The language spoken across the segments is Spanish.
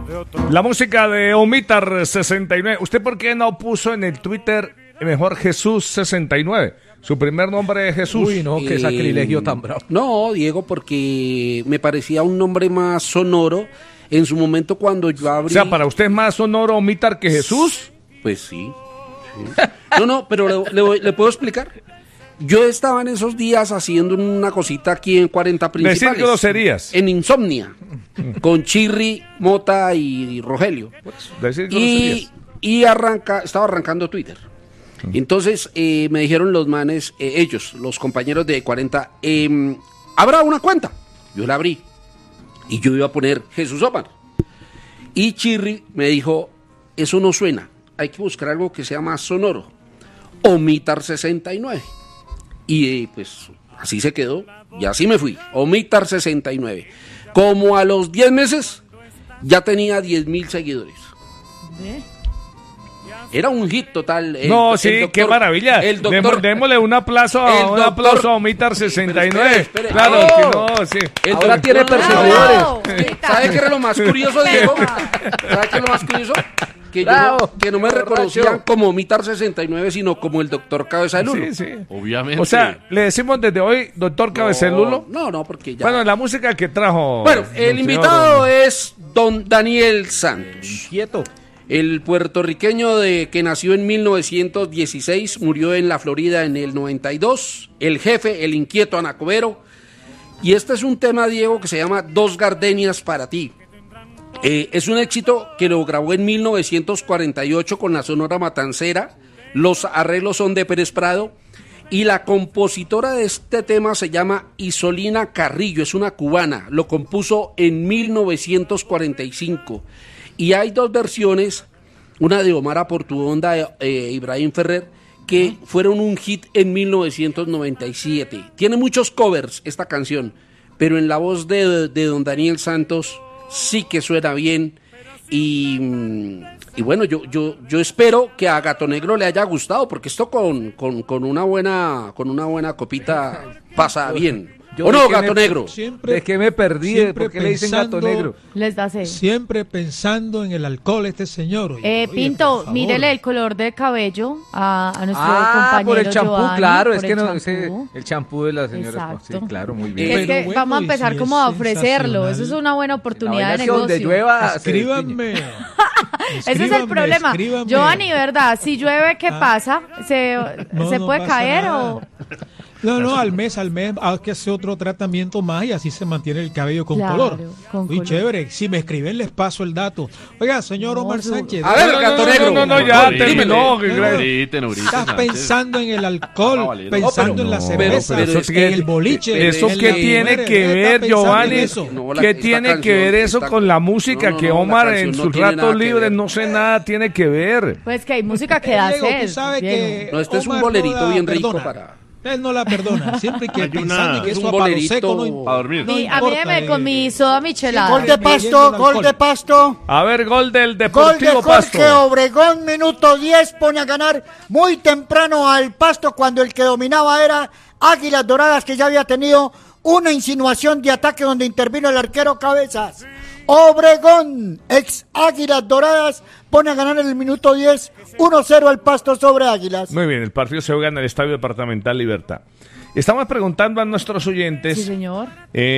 La música de Omitar 69. ¿Usted por qué no puso en el Twitter mejor Jesús 69? Su primer nombre es Jesús. Uy, no, qué sacrilegio tan bravo. No, Diego, porque me parecía un nombre más sonoro. En su momento cuando yo abrí... O sea, ¿para usted es más sonoro Omitar que Jesús? Pues sí. No, pero le puedo explicar. Yo estaba en esos días haciendo una cosita aquí en 40 Principales. Decir groserías. En Insomnia. Con Chirri, Mota y Rogelio. Decir groserías. Y estaba arrancando Twitter. Entonces me dijeron los manes, ellos, los compañeros de 40, abra una cuenta. Yo la abrí. Y yo iba a poner Jesús Omar. Y Chirri me dijo, eso no suena. Hay que buscar algo que sea más sonoro. Omitar 69. Y pues así se quedó. Y así me fui. Omitar 69. Como a los 10 meses ya tenía 10,000 seguidores. Era un hit total. Qué maravilla. Démosle un aplauso a Omitar 69. Espere. Claro, ¡Oh! sí. Ahora tiene perseguidores. ¿Sabe qué era lo más curioso, Diego? ¿Sabe qué es lo más curioso? Que no me reconocían como Omitar 69, sino como el doctor Cabeza de Lulo. Sí. Obviamente. O sea, le decimos desde hoy, doctor Cabeza de Lulo. No, porque ya... Bueno, la música que trajo... Bueno, el invitado es don Daniel Santos. Quieto. El puertorriqueño que nació en 1916, murió en la Florida en el 92. El jefe, el inquieto Anacobero. Y este es un tema, Diego, que se llama Dos Gardenias para ti. Es un éxito que lo grabó en 1948 con la Sonora Matancera. Los arreglos son de Pérez Prado. Y la compositora de este tema se llama Isolina Carrillo, es una cubana. Lo compuso en 1945. Y hay dos versiones, una de Omar Aportuonda e Ibrahim Ferrer, que fueron un hit en 1997. Tiene muchos covers esta canción, pero en la voz de don Daniel Santos sí que suena bien. Y bueno, yo espero que a Gato Negro le haya gustado, porque esto con una buena copita pasa bien. ¿O no, Gato Negro? ¿De qué me perdí? ¿Por qué le dicen Gato Negro? Les da sed. Siempre pensando en el alcohol este señor. Oye, Pinto, mírele el color de cabello a nuestro compañero por el champú, Giovanni, claro, por es que no, champú. el champú de la señora. Exacto. Sí, claro, muy bien. Es que bueno, vamos a y empezar si como a es ofrecerlo, sensacional. eso es una buena La oportunidad vaina de es que donde negocio. llueva, Escríbanme. Ese es el problema. Giovanni, ¿verdad? Si llueve, ¿qué pasa? ¿Se puede pasa caer nada. o...? No, al mes hay que hacer otro tratamiento más y así se mantiene el cabello con color. con Muy color. chévere. Si me escriben les paso el dato. Oiga, señor Omar Sánchez. A ver, Gato Negro. No, ya terminó. Estás pensando en el alcohol, pensando en la cerveza, pero es en el boliche. ¿Eso en qué la tiene mujer, que está ver, pensando Giovanni? en eso. No, ¿Qué esta tiene canción, que ver eso esta- con la música que la Omar canción en no sus tiene nada ratos que libres ver. no sé nada tiene que ver? Pues que hay música que da Diego, sed. tú sabes Diego. que No, este es un Omar bolerito no la bien rico perdona. para... Él no la perdona. Siempre que Hay pensando en que es eso un a palo bolerito seco no para dormir. A mí importa, deme con mi soda michelada. Gol de Pasto, gol de Pasto. A ver, gol del Gol de Deportivo Jorge Pasto. Obregón, minuto 10, pone a ganar muy temprano al Pasto cuando el que dominaba era Águilas Doradas, que ya había tenido una insinuación de ataque donde intervino el arquero Cabezas. Obregón, ex Águilas Doradas, pone a ganar en el minuto 10, 1-0 al Pasto sobre Águilas. Muy bien, el partido se juega en el Estadio Departamental Libertad. Estamos preguntando a nuestros oyentes. Sí, señor.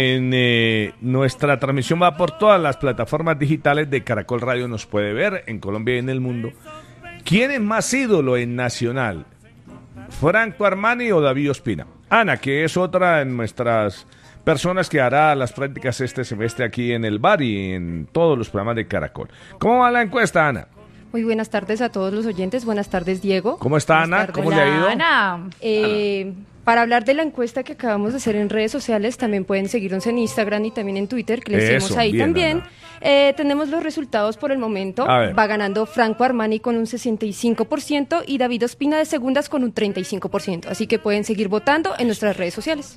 Nuestra transmisión va por todas las plataformas digitales de Caracol Radio, nos puede ver en Colombia y en el mundo. ¿Quién es más ídolo en Nacional? ¿Franco Armani o David Ospina? Ana, que es otra de nuestras personas que hará las prácticas este semestre aquí en el bar y en todos los programas de Caracol. ¿Cómo va la encuesta, Ana? Muy buenas tardes a todos los oyentes. Buenas tardes, Diego. ¿Cómo está, Buenas Ana? tardes. ¿Cómo le ha ido? Ana. Para hablar de la encuesta que acabamos de hacer en redes sociales, también pueden seguirnos en Instagram y también en Twitter, que les Eso, seguimos ahí bien, también. Ana. Tenemos los resultados por el momento. A ver. Va ganando Franco Armani con un 65% y David Ospina de segundas con un 35%. Así que pueden seguir votando en nuestras redes sociales.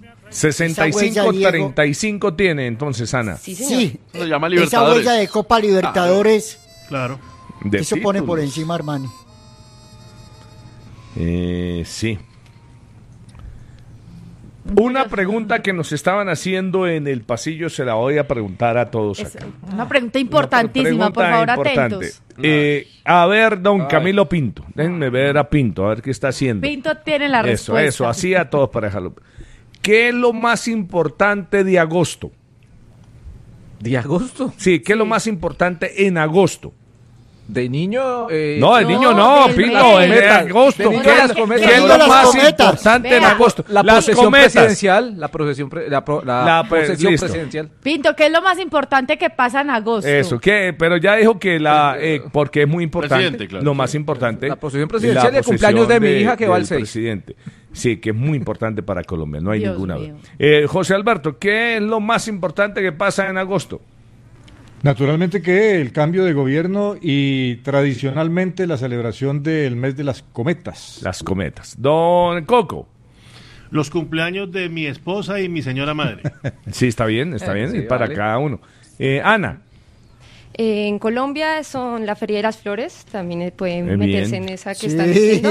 65-35 tiene entonces, Ana. Sí, señor. Sí, Se llama esa Libertadores. huella de Copa Libertadores, Claro. De eso pone por títulos. encima Armani. Sí. Una pregunta que nos estaban haciendo en el pasillo se la voy a preguntar a todos acá. Una pregunta importantísima, por favor, atentos. A ver, don Camilo Pinto. Déjenme ver a Pinto, a ver qué está haciendo. Pinto tiene la respuesta. Eso, así a todos para dejarlo. ¿Qué es lo más importante de agosto? ¿De agosto? Sí, ¿qué es lo más importante en agosto? De niño. No, de niño no, Pinto, en agosto. ¿Qué es lo más importante en agosto? La procesión presidencial. La procesión presidencial. Pinto, ¿qué es lo más importante que pasa en agosto? Eso, ¿qué? Pero ya dijo que porque es muy importante. Claro, lo más importante. La procesión presidencial y el cumpleaños de mi hija que va al 6. Presidente. Sí, que es muy importante para Colombia, no hay ninguna duda. José Alberto, ¿qué es lo más importante que pasa en agosto? Naturalmente que el cambio de gobierno y tradicionalmente la celebración del mes de las cometas. Las cometas. Don Coco. Los cumpleaños de mi esposa y mi señora madre. Sí, está bien, sí, para cada uno. Ana. En Colombia son la Feria de las Flores, también pueden meterse en esa que están diciendo.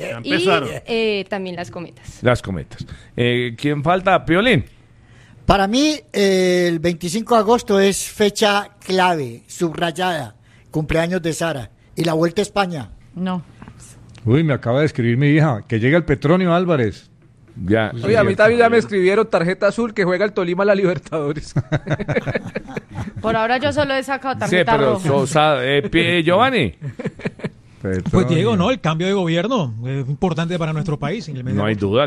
Y también las cometas. Las cometas. ¿Quién falta? Piolín. Para mí, el 25 de agosto es fecha clave, subrayada, cumpleaños de Sara. ¿Y la Vuelta a España? No. Uy, me acaba de escribir mi hija, que llega el Petronio Álvarez. Ya. Oye, a mí también ya me escribieron tarjeta azul que juega el Tolima a la Libertadores. Por ahora yo solo he sacado tarjeta roja. Giovanni. Pues Diego, no, el cambio de gobierno es importante para nuestro país. No hay duda.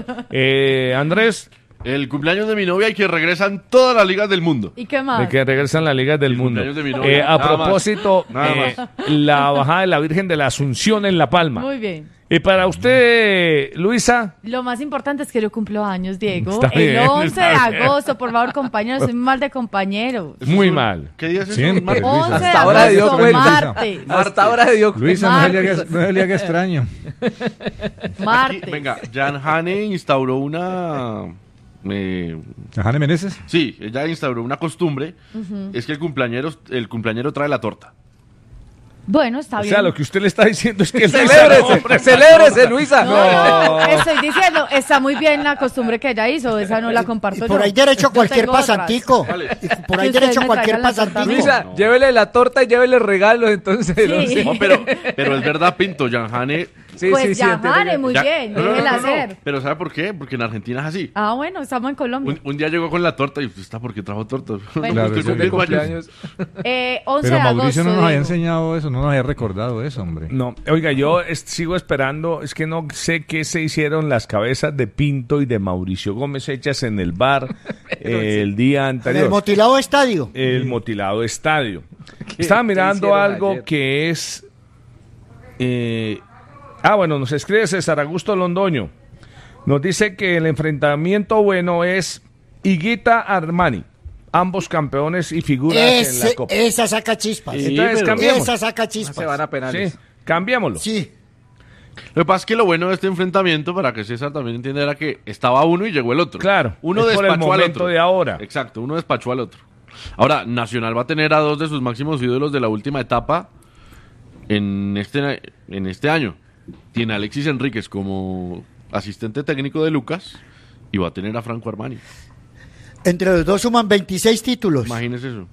Andrés. El cumpleaños de mi novia y que regresan todas las ligas del mundo. ¿Y qué más? De que regresan las ligas del mundo. De mi novia. A propósito, la bajada de la Virgen de la Asunción en La Palma. Muy bien. Y para usted, Luisa. Lo más importante es que yo cumplo años, Diego. Está el bien, 11 de agosto, por favor, compañeros, soy mal de compañeros. Muy mal. ¿Qué día es eso? Siempre, 11 de hasta ahora de Dios agosto, martes. Hasta ahora de Dios. Luisa, no se le haga extraño. Martes. Aquí, venga, Jan Hane instauró una... ¿Jane Meneses? Sí, ella instauró una costumbre, es que el cumpleañero trae la torta. Bueno, está bien. O sea, lo que usted le está diciendo es que... ¡Celébrese, Luisa! No, estoy diciendo, está muy bien la costumbre que ella hizo, esa no la comparto y por ahí derecho cualquier pasantico. Por ahí derecho cualquier pasantico. Luisa, llévele la torta y llévele regalos, entonces. Sí. No, pero es verdad, Pinto, Jan Hane... Pues Yajare, muy bien, déjela hacer. Pero ¿sabe por qué? Porque en Argentina es así. Ah, bueno, estamos en Colombia. Un día llegó con la torta y ¿está por qué trajo torta? Bueno, claro, de cumpleaños. 11 pero de Mauricio agosto, no nos había digo. enseñado eso, no nos había recordado eso, hombre. No, oiga, yo sigo esperando, es que no sé qué se hicieron las cabezas de Pinto y de Mauricio Gómez hechas en el bar el día anterior. ¿El Motilado Estadio? El Motilado Estadio. Estaba mirando algo ayer que es... bueno, nos escribe César Augusto Londoño. Nos dice que el enfrentamiento bueno es Higuita Armani. Ambos campeones y figuras en la Copa. Esa saca chispas. Sí, entonces cambiamos. Esa saca chispas. Se van a penales. Sí, cambiémoslo. Sí. Lo que pasa es que lo bueno de este enfrentamiento, para que César también entienda, era que estaba uno y llegó el otro. Claro, uno es por el despachó al momento otro. de ahora. Exacto, uno despachó al otro. Ahora, Nacional va a tener a dos de sus máximos ídolos de la última etapa en este año. Tiene a Alexis Enríquez como asistente técnico de Lucas y va a tener a Franco Armani. Entre los dos suman 26 títulos. Imagínese eso.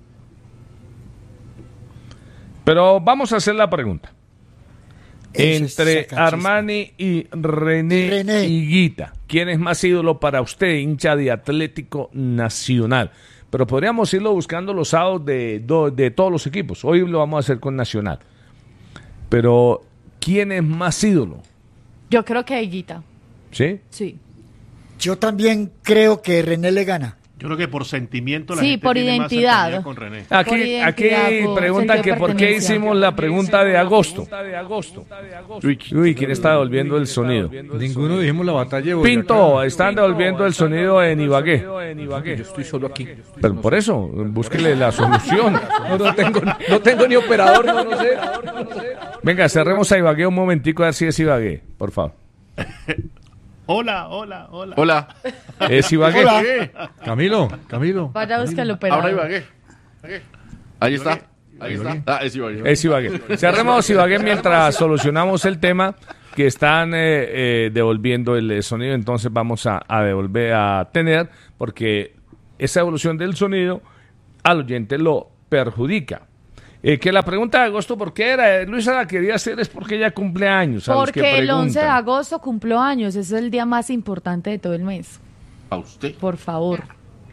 Pero vamos a hacer la pregunta. Entre Armani y René Higuita, ¿quién es más ídolo para usted, hincha de Atlético Nacional? Pero podríamos irlo buscando los sábados de todos los equipos. Hoy lo vamos a hacer con Nacional. Pero, ¿quién es más ídolo? Yo creo que Higuita. ¿Sí? Sí. Yo también creo que René le gana. Yo creo que por sentimiento la Sí, gente por tiene identidad. más cercanía con René. Aquí preguntan que por qué hicimos la pregunta de agosto. Uy, ¿quién está devolviendo el sonido? Ninguno dijimos la batalla de Boyacá. Pinto, están devolviendo el sonido en Ibagué. Yo estoy solo aquí. Pero por eso, búsquele la solución. No tengo ni operador, no sé. Venga, cerremos a Ibagué un momentico a ver si es Ibagué, por favor. Hola. Hola. ¿Es Ibagué? Hola. Camilo. Vaya a buscar el operador. Ahora Ibagué. Ahí está. Es Ibagué. Es Ibagué. Cerremos Ibagué mientras solucionamos el tema, que están devolviendo el sonido, entonces vamos a devolver a tener, porque esa evolución del sonido al oyente lo perjudica. Que la pregunta de agosto, ¿por qué era? Luisa la quería hacer, es porque ella cumple años. Porque el 11 de agosto cumplo años, ese es el día más importante de todo el mes. ¿A usted? Por favor.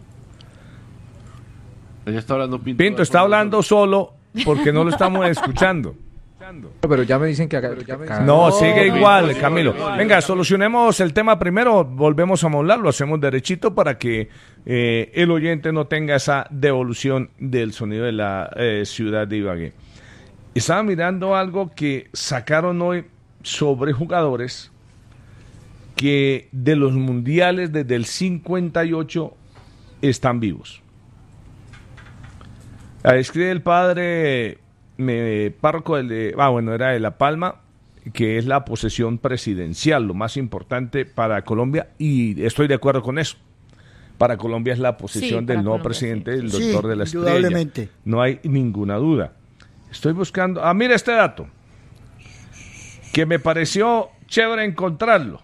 Ella está hablando Pinto. Pinto está hablando solo porque no lo estamos escuchando. Pero ya me dicen que No, sigue igual, Camilo. Venga, solucionemos el tema primero, volvemos a modular, lo hacemos derechito para que el oyente no tenga esa devolución del sonido de la ciudad de Ibagué. Estaba mirando algo que sacaron hoy sobre jugadores que de los mundiales desde el 58 están vivos. Escribe el padre párroco era de La Palma, que es la posesión presidencial, lo más importante para Colombia, y estoy de acuerdo con eso. Para Colombia es la posesión del nuevo presidente, el doctor de la Estrella. No hay ninguna duda. Estoy buscando... mira este dato, que me pareció chévere encontrarlo.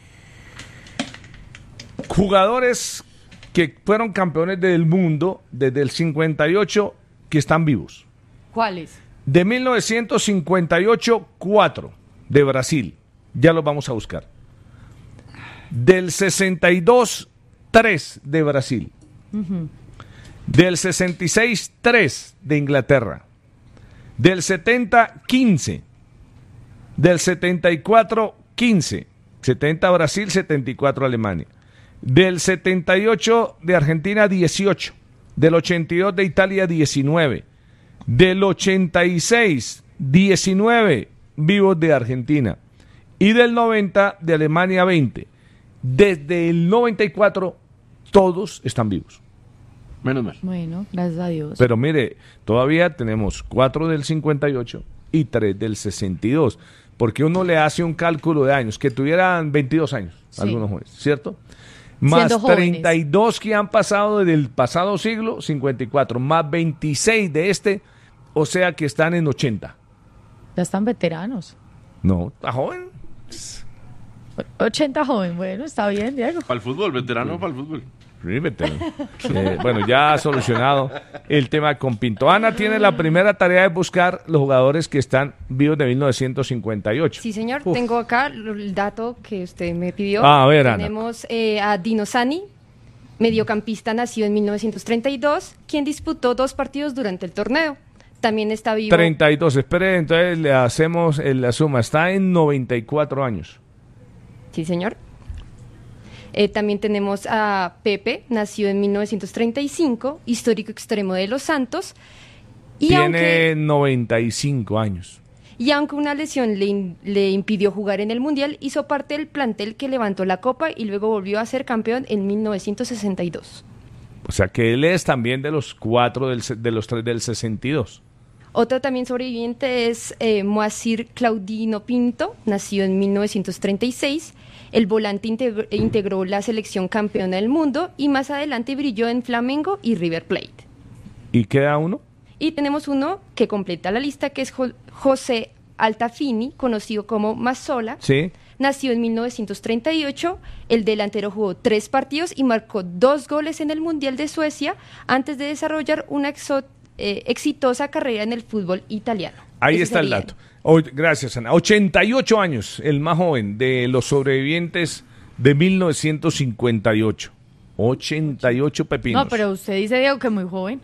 Jugadores que fueron campeones del mundo desde el 58 que están vivos. ¿Cuáles? De 1958, 4 de Brasil. Ya los vamos a buscar. Del 62, 3 de Brasil. Uh-huh. Del 66, 3 de Inglaterra. Del 70, 15. Del 74, 15. 70 Brasil, 74 Alemania. Del 78 de Argentina, 18. Del 82 de Italia, 19. Del 86, 19 vivos de Argentina. Y del 90 de Alemania, 20. Desde el 94, todos están vivos. Menos mal. Bueno, gracias a Dios. Pero mire, todavía tenemos 4 del 58 y 3 del 62. Porque uno le hace un cálculo de años, que tuvieran 22 años, sí, algunos jóvenes, ¿cierto? Más 32 que han pasado desde el pasado siglo, 54, más 26 de este, o sea que están en 80. Ya están veteranos. No, está joven. 80 joven, bueno, está bien, Diego. Para el fútbol, veterano para el fútbol. Sí, veterano. Bueno, ya ha solucionado el tema con Pinto. Ana tiene la primera tarea de buscar los jugadores que están vivos de 1958. Sí, señor, tengo acá el dato que usted me pidió. A ver, Ana. Tenemos a Dino Sani, mediocampista nacido en 1932, quien disputó 2 partidos durante el torneo. También está vivo. 32, espere, entonces le hacemos la suma. Está en 94 años. Sí, señor. También tenemos a Pepe, nacido en 1935, histórico extremo de Los Santos. Y tiene 95 años. Y aunque una lesión le impidió jugar en el Mundial, hizo parte del plantel que levantó la Copa y luego volvió a ser campeón en 1962. O sea que él es también de los 4 de los 3 del 62. Otro también sobreviviente es Moacir Claudino Pinto, nacido en 1936. El volante integró la selección campeona del mundo y más adelante brilló en Flamengo y River Plate. ¿Y queda uno? Y tenemos uno que completa la lista, que es José Altafini, conocido como Mazzola. Sí. Nació en 1938, el delantero jugó 3 partidos y marcó 2 goles en el Mundial de Suecia antes de desarrollar una exitosa carrera en el fútbol italiano. Ahí ese está el dato. Gracias, Ana. 88 años, el más joven de los sobrevivientes de 1958. 88 pepinos. No, pero usted dice, Diego, que muy joven.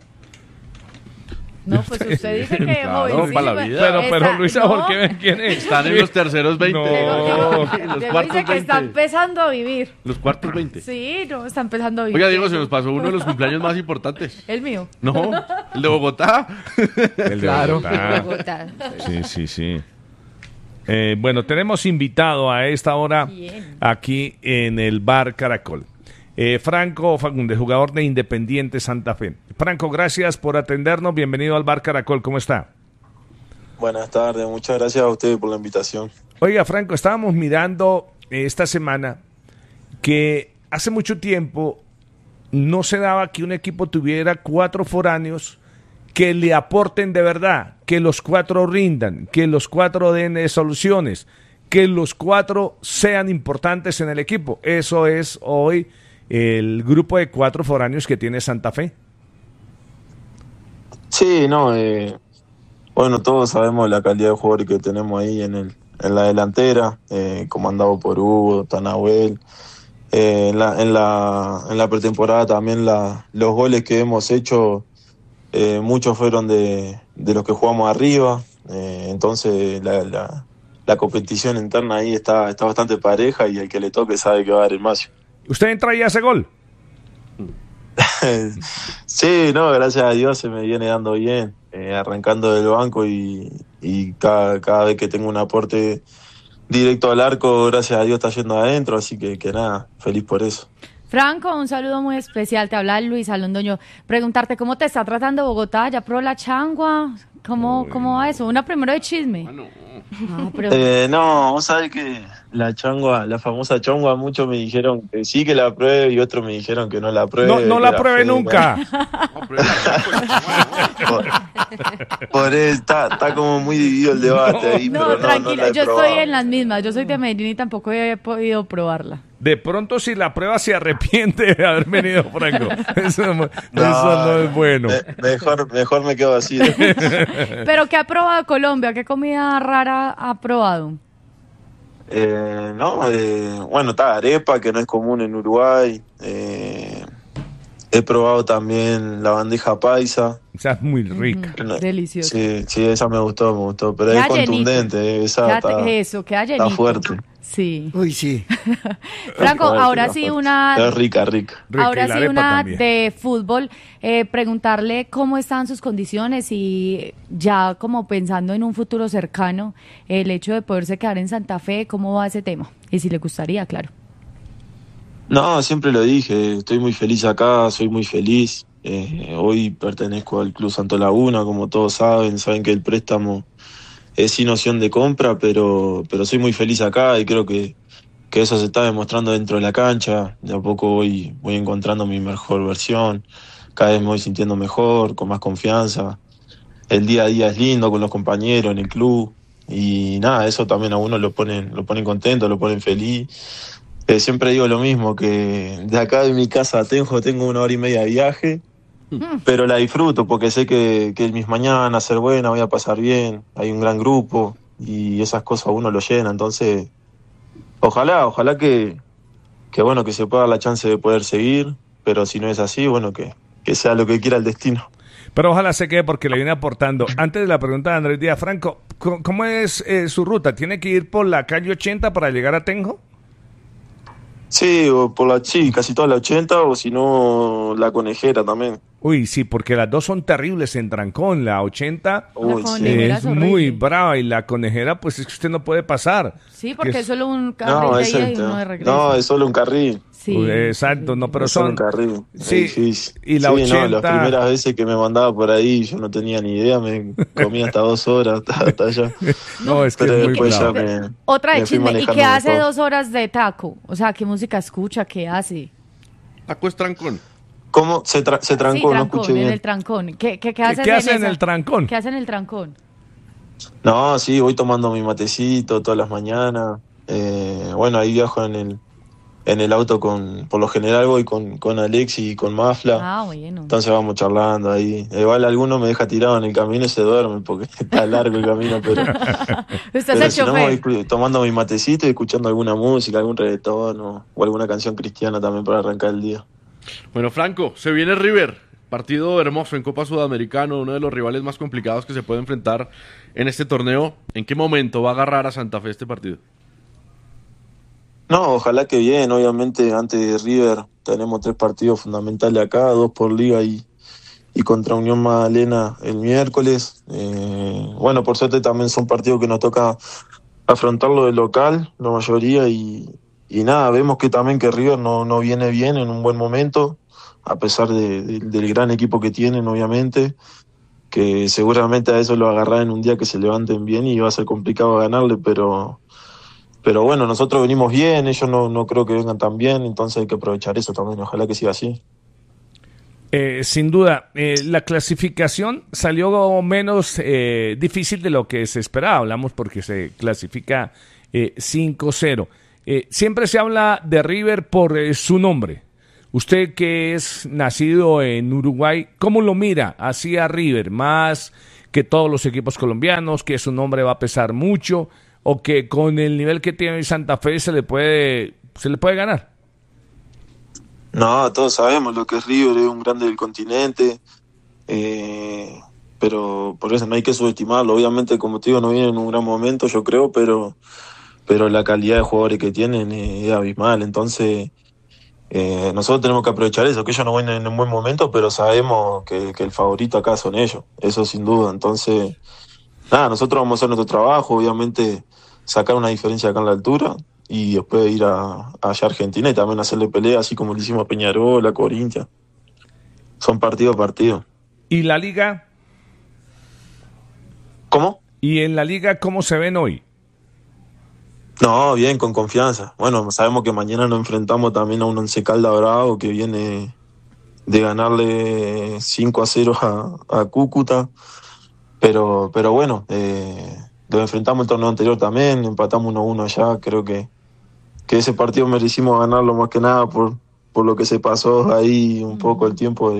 No, pues usted dice que claro, joven. Para la vida. Pero Luisa, ¿por qué ven quién es? Están en los terceros 20. No. Los Diego cuartos dice que 20. está empezando a vivir. Los cuartos 20. Sí, no, está empezando a vivir. Oiga, Diego, se nos pasó uno de los cumpleaños más importantes. El mío. No, el de Bogotá. El de Claro. Bogotá. Sí. Bueno, tenemos invitado a esta hora Bien. aquí en el Bar Caracol. Franco Fagundes, jugador de Independiente Santa Fe. Franco, gracias por atendernos. Bienvenido al Bar Caracol. ¿Cómo está? Buenas tardes. Muchas gracias a ustedes por la invitación. Oiga, Franco, estábamos mirando esta semana que hace mucho tiempo no se daba que un equipo tuviera 4 foráneos que le aporten de verdad, que los 4 rindan, que los 4 den soluciones, que los 4 sean importantes en el equipo. Eso es hoy el grupo de 4 foráneos que tiene Santa Fe. Sí, no, bueno, todos sabemos la calidad de jugadores que tenemos ahí en la delantera, comandado por Hugo, Tanahuel. En la pretemporada también los goles que hemos hecho, muchos fueron de los que jugamos arriba, entonces la competición interna ahí está bastante pareja y el que le toque sabe que va a dar el macio. ¿Usted entra y hace gol? Sí, no, gracias a Dios se me viene dando bien, arrancando del banco y cada vez que tengo un aporte directo al arco, gracias a Dios está yendo adentro, así que nada, feliz por eso. Franco, un saludo muy especial, te habla Luis Alondoño. Preguntarte cómo te está tratando Bogotá, ya probó la changua, ¿cómo va eso? Una primero de chisme. No, vos sabés que la famosa changua, muchos me dijeron que sí que la pruebe y otros me dijeron que no la pruebe. No la pruebe nunca. Por eso está como muy dividido el debate ahí. No, pero tranquilo, yo estoy en las mismas, yo soy de Medellín y tampoco he podido probarla. De pronto si la prueba se arrepiente de haber venido, Franco. Eso no es bueno. Mejor me quedo así. ¿Pero qué ha probado Colombia? ¿Qué comida rara ha probado? Bueno, está arepa, que no es común en Uruguay. He probado también la bandeja paisa. Esa es muy rica. Deliciosa. Sí, esa me gustó, pero es contundente. Esa está fuerte. Sí. Uy, sí. Franco, ahora sí una... Es rica. Ahora sí una también. de fútbol. Preguntarle cómo están sus condiciones y ya como pensando en un futuro cercano, el hecho de poderse quedar en Santa Fe, ¿cómo va ese tema? Y si le gustaría, claro. No, siempre lo dije, estoy muy feliz acá, soy muy feliz. Hoy pertenezco al Club Santo Laguna, como todos saben que el préstamo es sin opción de compra, pero soy muy feliz acá y creo que eso se está demostrando dentro de la cancha. De a poco voy encontrando mi mejor versión, cada vez me voy sintiendo mejor, con más confianza. El día a día es lindo con los compañeros en el club y nada, eso también a uno lo ponen contento, lo ponen feliz. Siempre digo lo mismo, que de acá de mi casa a Tenjo tengo 1 hora y media de viaje, pero la disfruto porque sé que mis mañanas van a ser buenas, voy a pasar bien, hay un gran grupo y esas cosas uno lo llena, entonces ojalá que se pueda dar la chance de poder seguir, pero si no es así, bueno, que sea lo que quiera el destino. Pero ojalá se quede porque le viene aportando. Antes de la pregunta de Andrés Díaz, Franco, ¿cómo es su ruta? ¿Tiene que ir por la calle 80 para llegar a Tenjo? Sí, casi toda la 80 o si no la Conejera también. Uy, sí, porque las dos son terribles en trancón. La 80 es muy brava y la Conejera, pues es que usted no puede pasar. Sí, porque es solo un carril de ida y uno de regreso. No, es solo un carril. Sí. Exacto, no, pero es solo un carril. Sí, y la 80... No, las primeras veces que me mandaba por ahí yo no tenía ni idea, me comía hasta 2 horas, hasta allá. No, es que pero es muy después ya bravo. Otra de me fui chisme, ¿y qué hace mejor. 2 horas de taco? O sea, ¿qué música escucha? ¿Qué hace? Taco es trancón. ¿Cómo? Se trancó, sí, trancón, no escuché bien. en el trancón. ¿Qué hace en el trancón? ¿Qué hace en el trancón? No, sí, voy tomando mi matecito todas las mañanas. Bueno, ahí viajo en el auto por lo general voy con Alex y con Mafla. Ah, bueno. Entonces vamos charlando ahí. Igual alguno me deja tirado en el camino y se duerme porque está largo el camino, pero... ¿Usted es el si no, chofer? voy tomando mi matecito y escuchando alguna música, algún reggaetón o alguna canción cristiana también para arrancar el día. Bueno, Franco, se viene River, partido hermoso en Copa Sudamericana, uno de los rivales más complicados que se puede enfrentar en este torneo. ¿En qué momento va a agarrar a Santa Fe este partido? No, ojalá que bien, obviamente antes de River tenemos 3 partidos fundamentales acá, 2 por Liga y contra Unión Magdalena el miércoles. Bueno, por suerte también son partidos que nos toca afrontarlo de local, la mayoría, y nada, vemos que también que River no viene bien en un buen momento, a pesar del gran equipo que tienen, obviamente, que seguramente a eso lo agarrará en un día que se levanten bien y va a ser complicado ganarle, pero bueno, nosotros venimos bien, ellos no creo que vengan tan bien, entonces hay que aprovechar eso también, ojalá que siga así. Sin duda, la clasificación salió menos difícil de lo que se esperaba, hablamos porque se clasifica 5-0. Siempre se habla de River por su nombre. Usted que es nacido en Uruguay, ¿cómo lo mira así a River? Más que todos los equipos colombianos, que su nombre va a pesar mucho, o que con el nivel que tiene Santa Fe se le puede ganar. No, todos sabemos lo que es River, es un grande del continente, pero por eso no hay que subestimarlo. Obviamente, como te digo, no viene en un gran momento, yo creo, pero la calidad de jugadores que tienen es abismal. Entonces, nosotros tenemos que aprovechar eso, que ellos no vienen en un buen momento, pero sabemos que el favorito acá son ellos, eso sin duda. Entonces, nada, nosotros vamos a hacer nuestro trabajo, obviamente sacar una diferencia acá en la altura y después ir allá a Argentina y también hacerle pelea, así como le hicimos a Peñarol, a Corinthians. Son partido a partido. ¿Y la Liga? ¿Cómo? ¿Y en la Liga cómo se ven hoy? No, bien, con confianza. Bueno, sabemos que mañana nos enfrentamos también a un Once Caldas Bravo que viene de ganarle 5-0 a Cúcuta. Pero bueno, lo enfrentamos el torneo anterior también, empatamos 1-1 allá. Creo que ese partido merecimos ganarlo más que nada por lo que se pasó ahí un poco el tiempo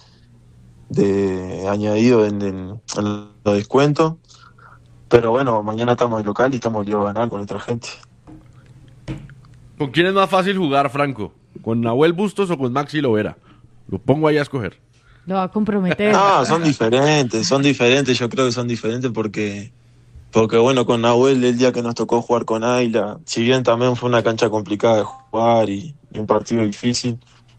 de añadido en los descuentos. Pero bueno, mañana estamos en local y estamos obligados a ganar con nuestra gente. ¿Con quién es más fácil jugar, Franco? ¿Con Nahuel Bustos o con Maxi Lovera? Lo pongo ahí a escoger. Lo va a comprometer. No, son diferentes, yo creo que son diferentes porque bueno, con Nahuel el día que nos tocó jugar con Águila, si bien también fue una cancha complicada de jugar y un partido difícil,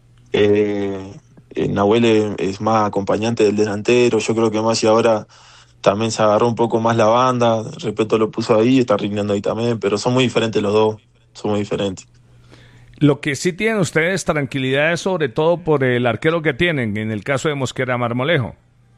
Nahuel es más acompañante del delantero. Yo creo que Maxi ahora también se agarró un poco más la banda, Repeto lo puso ahí, está rindiendo ahí también, pero son muy diferentes los dos, son muy diferentes. Lo que sí tienen ustedes tranquilidad es sobre todo por el arquero que tienen, en el caso de Mosquera Marmolejo.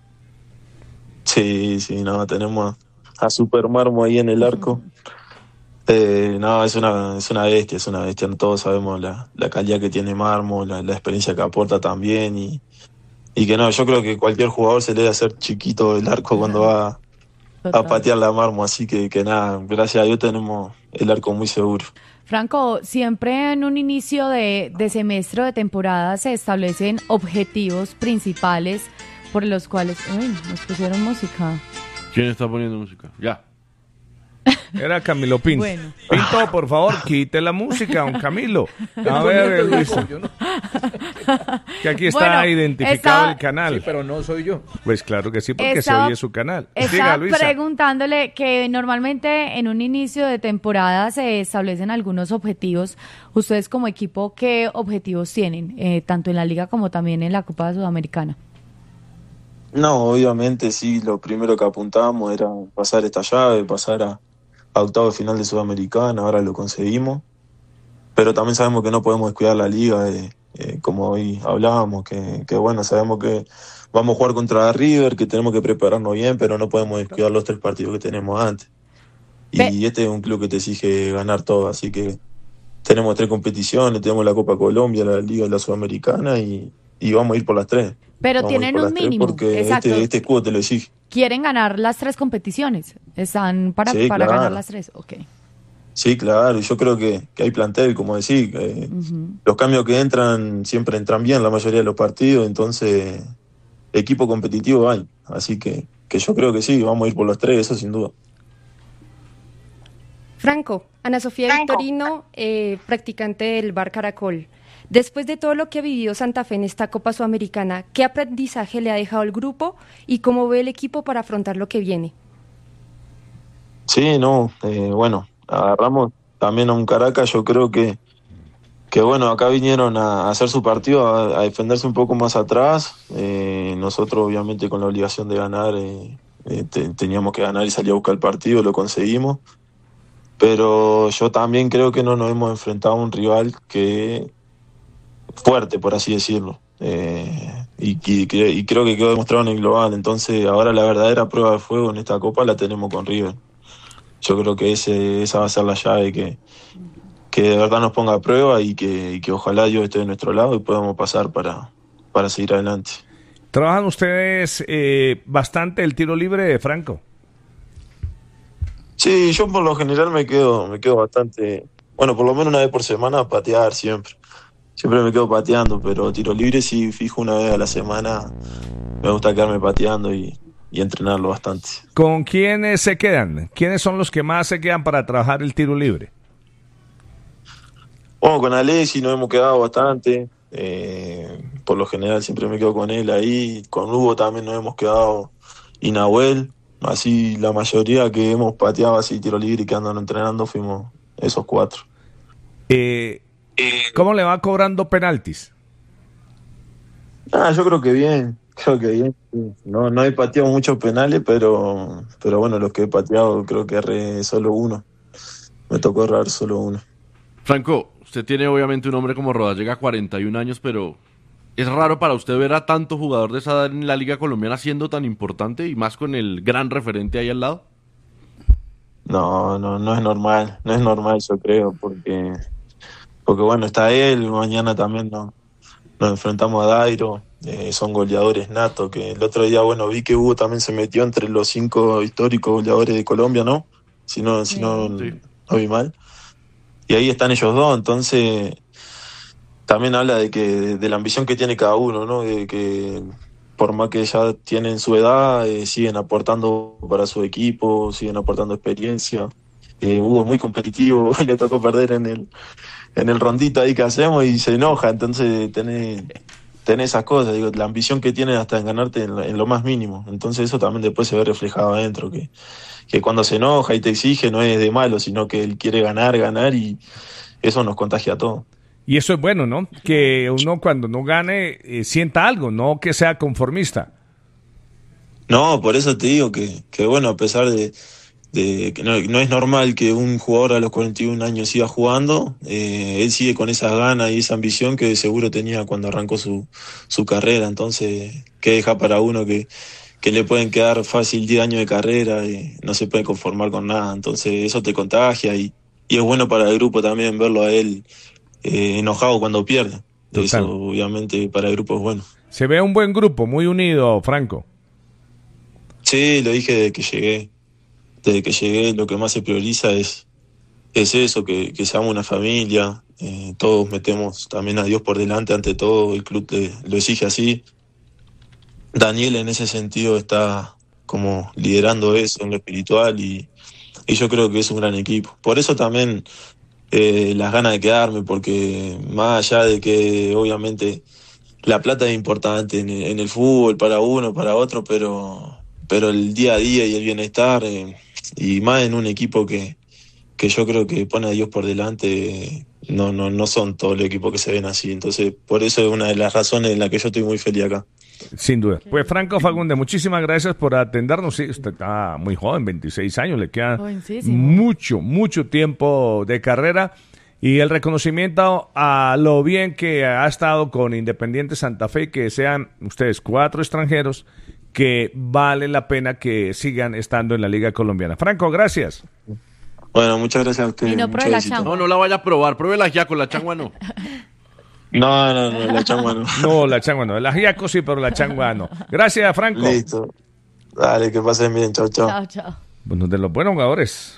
Sí, no, tenemos a Super Marmo ahí en el arco. No, es una bestia, todos sabemos la calidad que tiene Marmo, la experiencia que aporta también y que no, yo creo que cualquier jugador se le debe hacer chiquito el arco cuando va a patear la Marmo, así que nada, gracias a Dios tenemos el arco muy seguro. Franco, siempre en un inicio de semestre o de temporada se establecen objetivos principales por los cuales... Uy, nos pusieron música. ¿Quién está poniendo música? Ya. Era Camilo Pinto. Bueno. Pinto, por favor, quite la música, don Camilo. A ver, Luis. Que aquí está identificado el canal. Sí, pero no soy yo. Pues claro que sí, porque se oye su canal. Estaba preguntándole que normalmente en un inicio de temporada se establecen algunos objetivos. Ustedes como equipo, ¿qué objetivos tienen? Tanto en la Liga como también en la Copa Sudamericana. No, obviamente sí, lo primero que apuntábamos era pasar esta llave, pasar a octavos de final de Sudamericana, ahora lo conseguimos, pero también sabemos que no podemos descuidar la liga, como hoy hablábamos, que bueno, sabemos que vamos a jugar contra River, que tenemos que prepararnos bien, pero no podemos descuidar los 3 partidos que tenemos antes. Y este es un club que te exige ganar todo, así que tenemos 3 competiciones, tenemos la Copa Colombia, la Liga y la Sudamericana y vamos a ir por las 3. Pero vamos tienen un mínimo. Porque exacto. este escudo te lo exige. ¿Quieren ganar las 3 competiciones? ¿Están para claro. ganar las 3? Ok. Sí, claro. Yo creo que hay plantel, como decís. Los cambios que entran siempre entran bien la mayoría de los partidos. Entonces, equipo competitivo hay. Así que yo creo que sí, vamos a ir por las 3, eso sin duda. Franco, Ana Sofía Victorino, practicante del Bar Caracol. Después de todo lo que ha vivido Santa Fe en esta Copa Sudamericana, ¿qué aprendizaje le ha dejado el grupo y cómo ve el equipo para afrontar lo que viene? Sí, bueno, agarramos también a un Caracas, yo creo que bueno, acá vinieron a hacer su partido, a defenderse un poco más atrás. Nosotros obviamente con la obligación de ganar, teníamos que ganar y salir a buscar el partido, lo conseguimos. Pero yo también creo que no nos hemos enfrentado a un rival que fuerte, por así decirlo, y creo que quedó demostrado en el global. Entonces ahora la verdadera prueba de fuego en esta Copa la tenemos con River. Yo creo que esa va a ser la llave que de verdad nos ponga a prueba y que ojalá Dios esté de nuestro lado y podamos pasar para seguir adelante. ¿Trabajan ustedes bastante el tiro libre de Franco? Sí, yo por lo general me quedo bastante, bueno, por lo menos una vez por semana a patear siempre. Siempre me quedo pateando, pero tiro libre sí fijo una vez a la semana. Me gusta quedarme pateando y entrenarlo bastante. ¿Con quiénes se quedan? ¿Quiénes son los que más se quedan para trabajar el tiro libre? Bueno, con Alexis nos hemos quedado bastante. Por lo general siempre me quedo con él ahí. Con Hugo también nos hemos quedado, y Nahuel. Así la mayoría que hemos pateado así tiro libre y que andan entrenando fuimos esos 4. ¿Cómo le va cobrando penaltis? Yo creo que bien. No he pateado muchos penales, pero bueno, los que he pateado creo que erré solo uno. Me tocó errar solo uno. Franco, usted tiene obviamente un hombre como Rodallega, 41 años, pero ¿es raro para usted ver a tanto jugador de esa edad en la Liga Colombiana siendo tan importante y más con el gran referente ahí al lado? No es normal. No es normal, yo creo, porque bueno, está él, mañana también nos enfrentamos a Dairo, son goleadores natos, que el otro día, bueno, vi que Hugo también se metió entre los 5 históricos goleadores de Colombia, ¿no? Si no vi mal. Y ahí están ellos dos, entonces también habla de la ambición que tiene cada uno, ¿no? De que por más que ya tienen su edad, siguen aportando para su equipo, siguen aportando experiencia. Hugo es muy competitivo, le tocó perder en el rondito ahí que hacemos y se enoja, entonces tenés esas cosas, digo, la ambición que tiene hasta en ganarte en lo más mínimo, entonces eso también después se ve reflejado adentro, que cuando se enoja y te exige no es de malo, sino que él quiere ganar y eso nos contagia a todos. Y eso es bueno, ¿no? Que uno cuando no gane sienta algo, no que sea conformista. No, por eso te digo que bueno, a pesar de que no es normal que un jugador a los 41 años siga jugando, él sigue con esa gana y esa ambición que seguro tenía cuando arrancó su carrera, entonces que deja para uno que le pueden quedar fácil 10 años de carrera y no se puede conformar con nada, entonces eso te contagia y es bueno para el grupo también verlo a él enojado cuando pierde. Total. Eso obviamente para el grupo es bueno. Se ve un buen grupo, muy unido, Franco. Sí, lo dije desde que llegué. Desde que llegué lo que más se prioriza es eso, que seamos una familia, todos metemos también a Dios por delante ante todo, el club lo exige así. Daniel en ese sentido está como liderando eso en lo espiritual y yo creo que es un gran equipo. Por eso también las ganas de quedarme, porque más allá de que obviamente la plata es importante en el fútbol para uno, para otro, pero el día a día y el bienestar, y más en un equipo que yo creo que pone a Dios por delante, no son todos los equipos que se ven así. Entonces, por eso es una de las razones en las que yo estoy muy feliz acá. Sin duda. Pues Franco Fagundes, muchísimas gracias por atendernos. Sí, usted está muy joven, 26 años, le queda mucho tiempo de carrera. Y el reconocimiento a lo bien que ha estado con Independiente Santa Fe, que sean ustedes 4 extranjeros que vale la pena que sigan estando en la Liga Colombiana. Franco, gracias. Bueno, muchas gracias a ustedes. Y no pruebe la changua. No la vaya a probar, pruebe la ajiaco, la changua no. No, la changua no. No, la changua no. El ajiaco sí, pero la changua no. Gracias, Franco. Listo. Dale, que pasen bien. Chao. Chao. Bueno, de los buenos jugadores.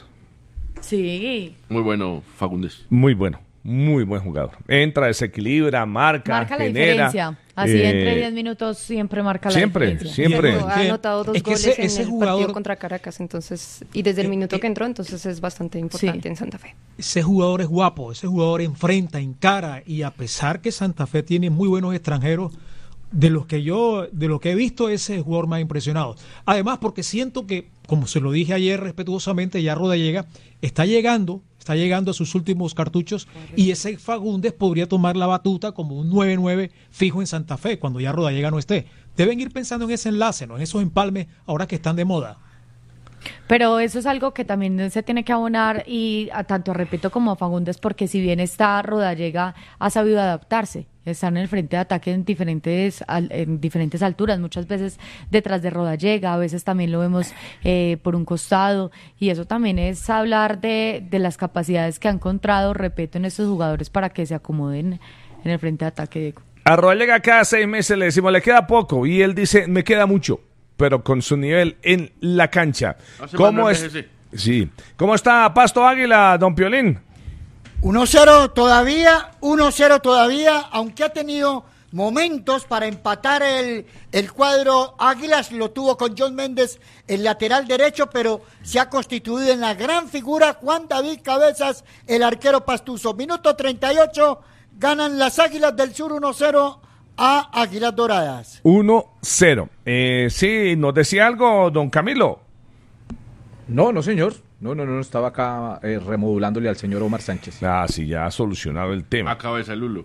Sí. Muy bueno, Fagundes. Muy bueno. Muy buen jugador. Entra, desequilibra, marca la genera. Diferencia. Así entre 10 minutos siempre marca la diferencia. Siempre. Ha anotado 2 goles en el jugador, partido contra Caracas, entonces, y desde el minuto que entró, entonces es bastante importante en Santa Fe. Ese jugador es guapo, ese jugador enfrenta, encara, y a pesar que Santa Fe tiene muy buenos extranjeros, de lo que he visto, ese es el jugador más impresionado. Además, porque siento que, como se lo dije ayer respetuosamente, ya Rodallega está llegando a sus últimos cartuchos, y ese Fagundes podría tomar la batuta como un 9-9 fijo en Santa Fe cuando ya Rodallega no esté. Deben ir pensando en ese enlace, ¿no? En esos empalmes ahora que están de moda. Pero eso es algo que también se tiene que abonar y tanto a Repeto como a Fagundes, porque si bien está Rodallega, ha sabido adaptarse. Está en el frente de ataque en diferentes alturas, muchas veces detrás de Rodallega, a veces también lo vemos por un costado, y eso también es hablar de las capacidades que ha encontrado Repeto en estos jugadores para que se acomoden en el frente de ataque. A Rodallega cada 6 meses le decimos, le queda poco, y él dice, me queda mucho, pero con su nivel en la cancha. Sí. ¿Cómo está Pasto Águila, don Piolín? 1-0 todavía, aunque ha tenido momentos para empatar el cuadro Águilas, lo tuvo con John Méndez, el lateral derecho, pero se ha constituido en la gran figura Juan David Cabezas, el arquero pastuso. Minuto 38, ganan las Águilas del Sur 1-0 a Águilas Doradas. 1-0. Sí, ¿nos decía algo, don Camilo? No, señor. No, estaba acá remodulándole al señor Omar Sánchez. Ah, sí, ya ha solucionado el tema. A cabeza, Lulo.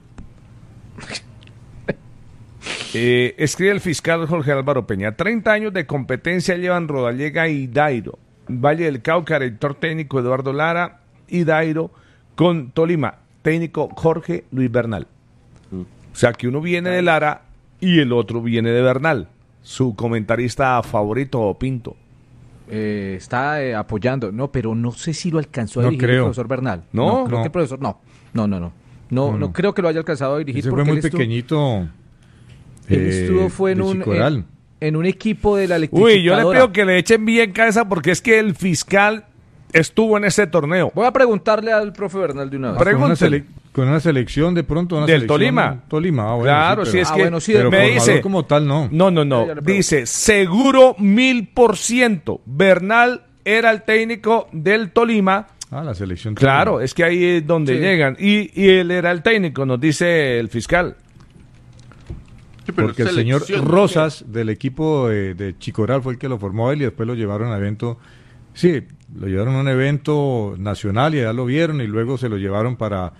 Escribe el fiscal Jorge Álvaro Peña. 30 años de competencia llevan Rodallega y Dairo. Valle del Cauca, director técnico Eduardo Lara y Dairo con Tolima, técnico Jorge Luis Bernal. O sea que uno viene de Lara y el otro viene de Bernal. Su comentarista favorito, Pinto. Está apoyando, pero no sé si lo alcanzó a dirigir el profesor Bernal. No, creo que el profesor no creo que lo haya alcanzado a dirigir. Ese fue muy pequeñito. Fue en un equipo de la electrificadora. Uy, yo le pido que le echen bien cabeza porque es que el fiscal estuvo en ese torneo. Voy a preguntarle al profe Bernal de una vez. Con una selección de pronto. Del Tolima. Bueno, claro, sí, sí, es que pero me dice como tal, no. No. Dice, seguro 1000%. Bernal era el técnico del Tolima. La selección. Claro, Tolima. es que ahí es donde llegan. Y él era el técnico, nos dice el fiscal. Sí, porque el señor Rosas del equipo de Chicoral fue el que lo formó él y después lo llevaron a evento. Sí, lo llevaron a un evento nacional y allá lo vieron y luego se lo llevaron para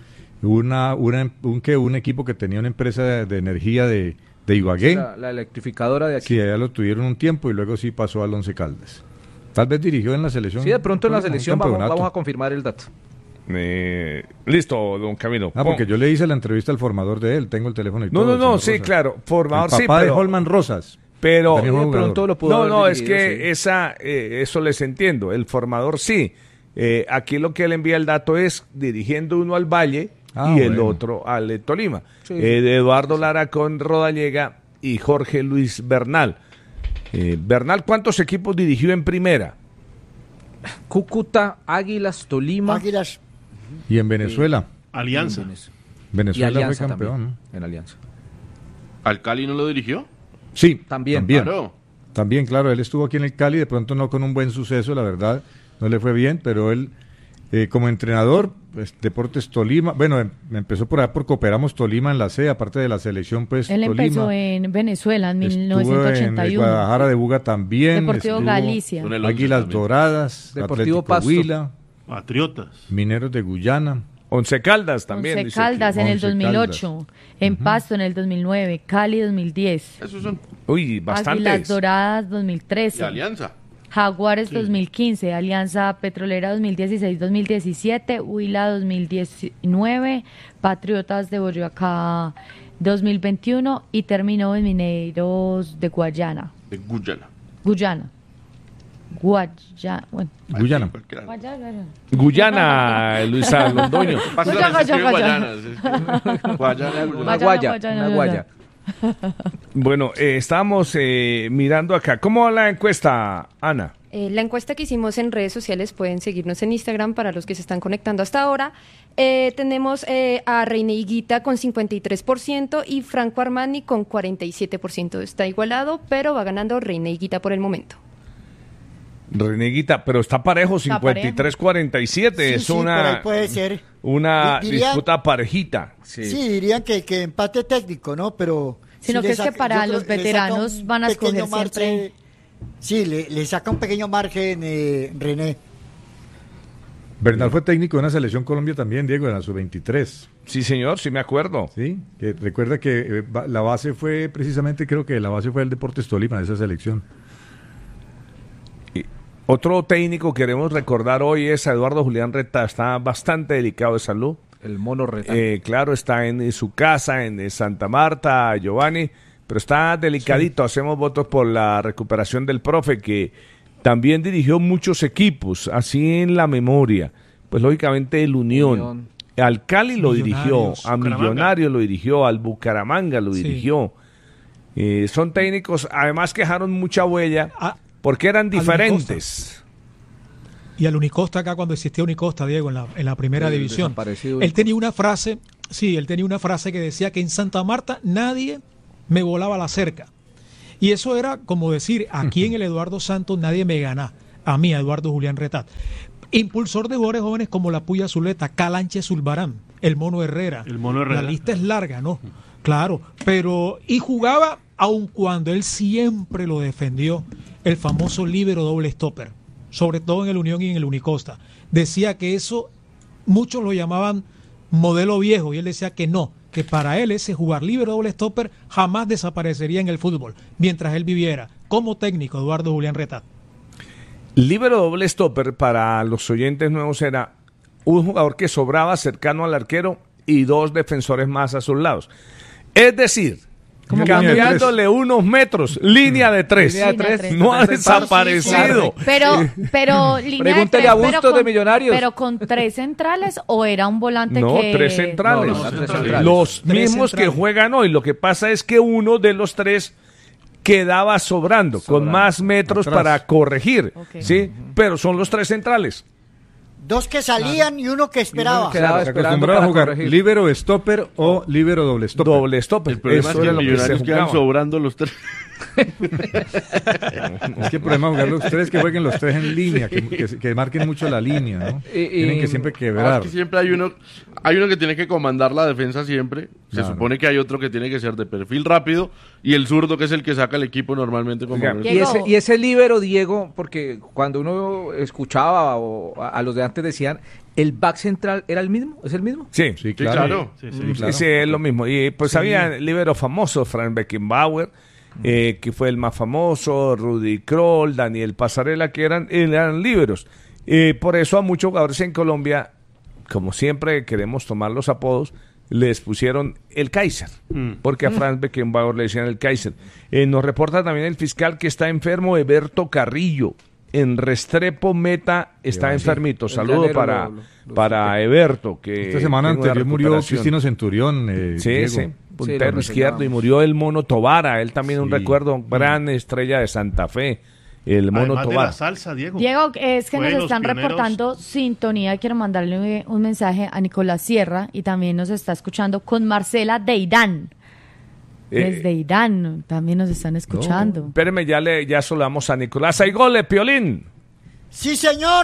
un equipo que tenía una empresa de energía de Ibagué. La electrificadora de aquí. Sí, allá lo tuvieron un tiempo y luego sí pasó al Once Caldas. Tal vez dirigió en la selección. Sí, de pronto en la selección vamos a confirmar el dato. Listo, don Camilo. Porque yo le hice la entrevista al formador de él, tengo el teléfono y todo. No, sí, claro, formador, el papá de Holman Rosas. Pero de pronto lo pudo es que sí. Eso les entiendo, el formador sí. Aquí lo que él envía el dato es dirigiendo uno al Valle el otro al Tolima. Sí. Eduardo Lara con Rodallega y Jorge Luis Bernal. Bernal, ¿cuántos equipos dirigió en primera? Cúcuta, Águilas, Tolima. Águilas. Y en Venezuela. Alianza. Venezuela fue campeón, ¿no? En Alianza. ¿Al Cali no lo dirigió? Sí, también. Claro. También, claro, él estuvo aquí en el Cali, de pronto no con un buen suceso, la verdad, no le fue bien, pero él como entrenador, pues, Deportes Tolima, empezó por allá por Cooperamos Tolima en la C, aparte de la selección, pues él Tolima. Empezó en Venezuela en 1981. En Guadalajara de Buga también. Deportivo Galicia. Águilas Doradas, Deportivo Atlético Huila. Patriotas. Mineros de Guyana. Once Caldas también. Once Caldas en el 2008. En Pasto en el 2009. Cali 2010. Esos son. Uy, bastantes. Águilas Doradas 2013. Y Alianza. Jaguares 2015, Alianza Petrolera 2016-2017, Huila 2019, Patriotas de Boyacá 2021 y terminó en Mineros de Guayana. De Guyana. Guyana, Luisa Londoño. Guaya. Bueno, estamos mirando acá. ¿Cómo va la encuesta, Ana? La encuesta que hicimos en redes sociales, pueden seguirnos en Instagram para los que se están conectando hasta ahora. Tenemos a Reina Higuita con 53% y Franco Armani con 47%. Está igualado, pero va ganando Reina Higuita por el momento. Reneguita, pero está parejo, 53-47, sí, es una, puede ser. Una disputa parejita. Sí, dirían que empate técnico, ¿no? Pero sino que es que para los veteranos van a escoger siempre. Sí, le saca un pequeño margen René. Bernal fue técnico de una selección Colombia también, Diego, en la sub-23. Sí, señor, sí me acuerdo. Sí, que recuerda que la base fue precisamente, creo que la base fue el Deportes Tolima de esa selección. Otro técnico que queremos recordar hoy es a Eduardo Julián Reta, está bastante delicado de salud. El mono Reta. Claro, está en su casa, en Santa Marta, Giovanni, pero está delicadito. Sí. Hacemos votos por la recuperación del profe, que también dirigió muchos equipos, así en la memoria. Pues lógicamente el Unión. Al Cali lo dirigió, a Millonarios lo dirigió, al Bucaramanga lo dirigió. Son técnicos, además que dejaron mucha huella. Porque eran diferentes. y al Unicosta acá cuando existía Unicosta, Diego, en la primera El división. desaparecido Él tenía una frase, que decía que en Santa Marta nadie me volaba la cerca. Y eso era como decir, aquí en el Eduardo Santos nadie me gana, a mí, a Eduardo Julián Retad. Impulsor de jugadores jóvenes como la Puya Zuleta, Calanche Zulbarán, el Mono Herrera. La lista es larga, ¿no? Claro, y jugaba, aun cuando él siempre lo defendió, el famoso líbero doble stopper, sobre todo en el Unión y en el Unicosta. Decía que eso, muchos lo llamaban modelo viejo, y él decía que no, que para él ese jugar líbero doble stopper jamás desaparecería en el fútbol, mientras él viviera. Como técnico, Eduardo Julián Retad. Líbero doble stopper, para los oyentes nuevos, era un jugador que sobraba cercano al arquero y dos defensores más a sus lados. Es decir, cambiándole unos metros, línea de tres. No ha desaparecido. Pero línea Pregúntele de a tres, Bustos de Millonarios. ¿Pero con tres centrales o era un volante No, que...? tres centrales. No, tres centrales. Los Tres mismos centrales. que juegan hoy. Lo que pasa es que uno de los tres quedaba sobrando, con más metros atrás. para corregir, Ok. ¿sí? Pero son los tres centrales. Dos que salían y uno que esperaba. Quedaba Se esperando acostumbraba a para jugar corregir. líbero stopper o líbero doble stopper. Doble stopper. El problema Eso es que era en lo que se Millonarios quedan jugaba. sobrando los tres. Es que el problema es jugar los tres, que jueguen los tres en línea, que marquen mucho la línea, ¿no? Tienen que siempre Es quebrar. que siempre hay uno que tiene que comandar la defensa siempre. Se Claro. supone que hay otro que tiene que ser de perfil rápido y el zurdo que es el que saca el equipo normalmente como Oiga, Diego. Y ese líbero, Diego, porque cuando uno escuchaba o a los de antes decían, ¿el back central era el mismo? ¿Es el mismo? Sí, Sí, Sí, claro. claro. Sí, sí. Sí, claro. sí, es lo mismo. Y pues había líberos famosos, Frank Beckenbauer, que fue el más famoso, Rudy Kroll, Daniel Pasarela, que eran líberos. Por eso a muchos jugadores en Colombia, como siempre queremos tomar los apodos, les pusieron el Kaiser, porque a Frank Beckenbauer le decían el Kaiser. Nos reporta también el fiscal que está enfermo, Eberto Carrillo, en Restrepo Meta, está enfermito. El Saludo llanero para Eberto, que Esta semana tiene una anterior murió recuperación. Cristino Centurión. Sí, Diego. sí, Sí, puntero lo izquierdo, y mencionábamos. murió el Mono Tobara, él también un Sí. recuerdo, gran estrella de Santa Fe, el Mono Además de Tobara. la salsa, Diego. Diego, es que Fue de nos los están pioneros. reportando sintonía. Quiero mandarle un mensaje a Nicolás Sierra y también nos está escuchando con Marcela de Irán. Desde Irán también nos están escuchando. Espéreme, ya saludamos a Nicolás. ¡Hay goles, Piolín! Sí, señor.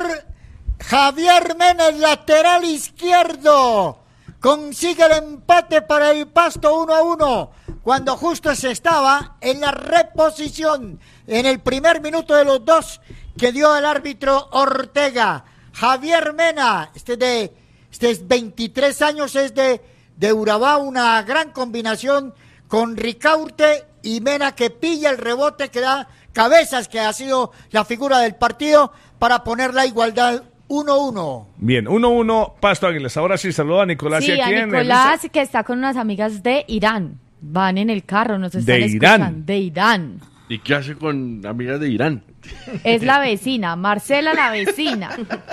Javier Menes, lateral izquierdo. Consigue el empate para el Pasto 1-1. Cuando justo se estaba en la reposición en el primer minuto de los dos que dio el árbitro Ortega. Javier Mena, este es 23 años, es de Urabá, una gran combinación con Ricaurte y Mena, que pilla el rebote, que da Cabezas, que ha sido la figura del partido, para poner la igualdad 1-1. Bien, 1-1, Pasto Águilas. Ahora sí saludo a Nicolás. Sí, ¿Y a quién? Nicolás, que está con unas amigas de Irán. Van en el carro, nos están ¿De escuchando. Irán? De Irán. ¿Y qué hace con amigas de Irán? Es la vecina, Marcela la vecina.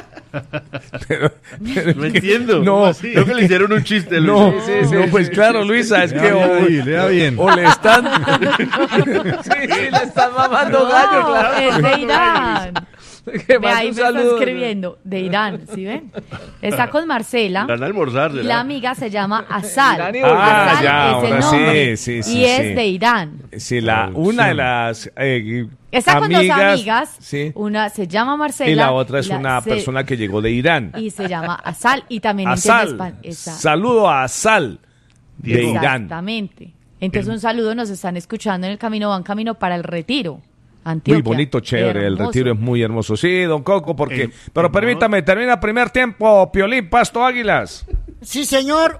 No entiendo. No, ¿Cómo así? Creo que le hicieron un chiste. Luis. No, no, pues claro, Luisa, es Lea que bien ahí, lea bien. o le están... Sí, le están mamando gallo, No, claro. es de Irán. Que Ve, mande ahí un me está saludo. escribiendo, de Irán, ¿sí ven? Está con Marcela. Van a almorzar, Y ¿será? la amiga se llama Asal. Irán y Asal ya, es el ahora nombre. sí, y es de Irán. Sí, una de las Está con dos amigas. sí, Una se llama Marcela. y la otra es y una persona que llegó de Irán. Y se llama Asal. Y también entiende Asal. español. Saludo a Asal de Diego. Irán. Exactamente. Entonces un saludo, nos están escuchando en el camino, van camino para el Retiro. Antioquia. Muy bonito, chévere, el Hermoso. retiro es muy hermoso. Sí, don Coco, porque... El pero mono- permítame, termina primer tiempo, Piolín, Pasto Águilas. Sí, señor,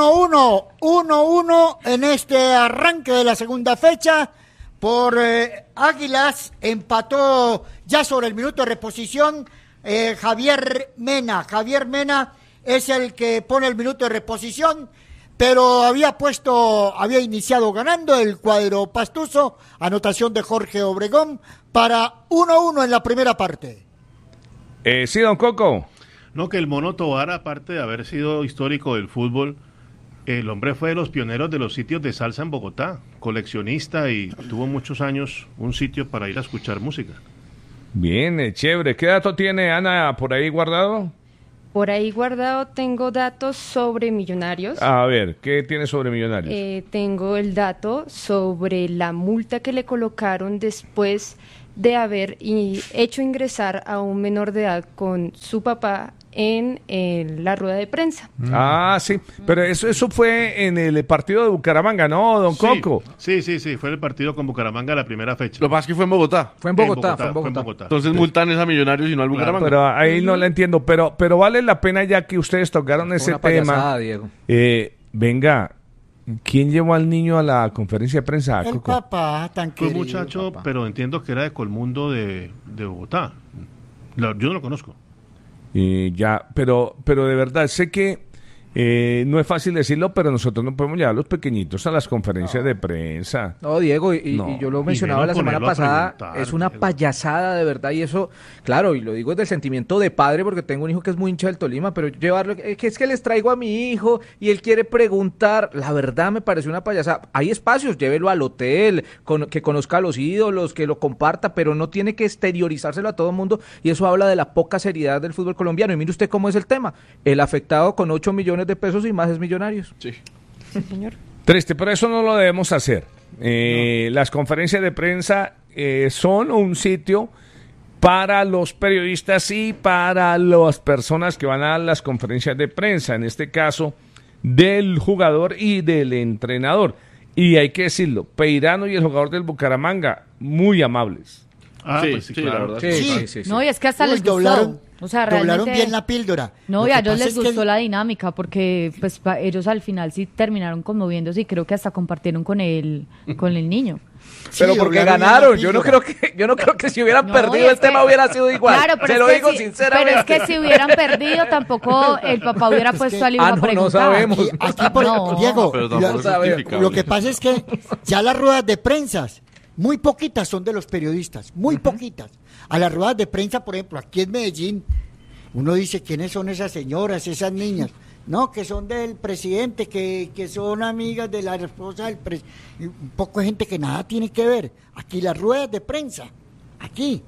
1-1 en este arranque de la segunda fecha. Por Águilas empató ya sobre el minuto de reposición Javier Mena. Javier Mena es el que pone el minuto de reposición, pero había iniciado ganando el cuadro pastuso, anotación de Jorge Obregón para 1-1 en la primera parte. Sí, don Coco. No, que el Mono Tobar, aparte de haber sido histórico del fútbol, el hombre fue de los pioneros de los sitios de salsa en Bogotá, coleccionista, y tuvo muchos años un sitio para ir a escuchar música. Bien, chévere. ¿Qué dato tiene Ana por ahí guardado? Por ahí guardado tengo datos sobre Millonarios. A ver, ¿qué tiene sobre Millonarios? Tengo el dato sobre la multa que le colocaron después de haber hecho ingresar a un menor de edad con su papá en la rueda de prensa. Ah, sí, pero eso fue en el partido de Bucaramanga, ¿no, don Coco? Sí, fue el partido con Bucaramanga la primera fecha. Lo que pasa es que fue en Bogotá. Fue en Bogotá. Entonces multan es a Millonarios y no al Bucaramanga. Pero ahí no la entiendo, pero vale la pena ya que ustedes tocaron ese tema. Diego. Venga, ¿quién llevó al niño a la conferencia de prensa? El Coco? papá, tan Fue un querido, muchacho, papá. pero entiendo que era de Colmundo de Bogotá. Yo no lo conozco. Ya, pero de verdad, sé que no es fácil decirlo, pero nosotros no podemos llevar a los pequeñitos a las conferencias de prensa. No, Diego, y No. yo lo mencionaba la semana pasada, es una payasada de verdad, y eso, claro, y lo digo desde el sentimiento de padre, porque tengo un hijo que es muy hincha del Tolima, pero llevarlo, que es que les traigo a mi hijo, y él quiere preguntar, la verdad me parece una payasada. Hay espacios, llévelo al hotel, que conozca a los ídolos, que lo comparta, pero no tiene que exteriorizárselo a todo el mundo, y eso habla de la poca seriedad del fútbol colombiano, y mire usted cómo es el tema, el afectado con 8 millones de pesos y más es Millonarios. Sí. Señor. Triste, pero eso no lo debemos hacer. Las conferencias de prensa son un sitio para los periodistas y para las personas que van a las conferencias de prensa, en este caso del jugador y del entrenador. Y hay que decirlo, Peirano y el jugador del Bucaramanga, muy amables. Pues sí, la claro. verdad. Sí. No, y es que hasta Uy, les gustó. doblaron realmente bien la píldora. No, Lo y a que ellos pasa les es que gustó la dinámica porque pues ellos al final sí terminaron conmoviéndose y creo que hasta compartieron con el niño. Pero Sí, porque doblaron bien ganaron, la yo no píldora. creo que si hubieran No, y perdido es el tema que- hubiera sido igual. Claro, pero se es lo que digo si- sinceramente. Pero es que si hubieran perdido tampoco el papá hubiera puesto al hijo a no preguntar. sabemos. Aquí por No. Diego, Pero tampoco es justificable. lo que pasa es que ya las ruedas de prensa, muy poquitas son de los periodistas, muy poquitas. A las ruedas de prensa, por ejemplo, aquí en Medellín, uno dice, ¿quiénes son esas señoras, esas niñas? No, que son del presidente, que son amigas de la esposa del presidente. Un poco de gente que nada tiene que ver. Aquí las ruedas de prensa, aquí,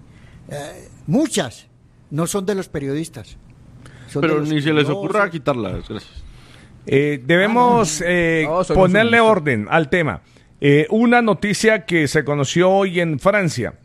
muchas, no son de los periodistas. Son de Pero los ni se les curiosos. ocurra quitarlas, gracias. Debemos No, soy ponerle un orden al tema. Una noticia que se conoció hoy en Francia.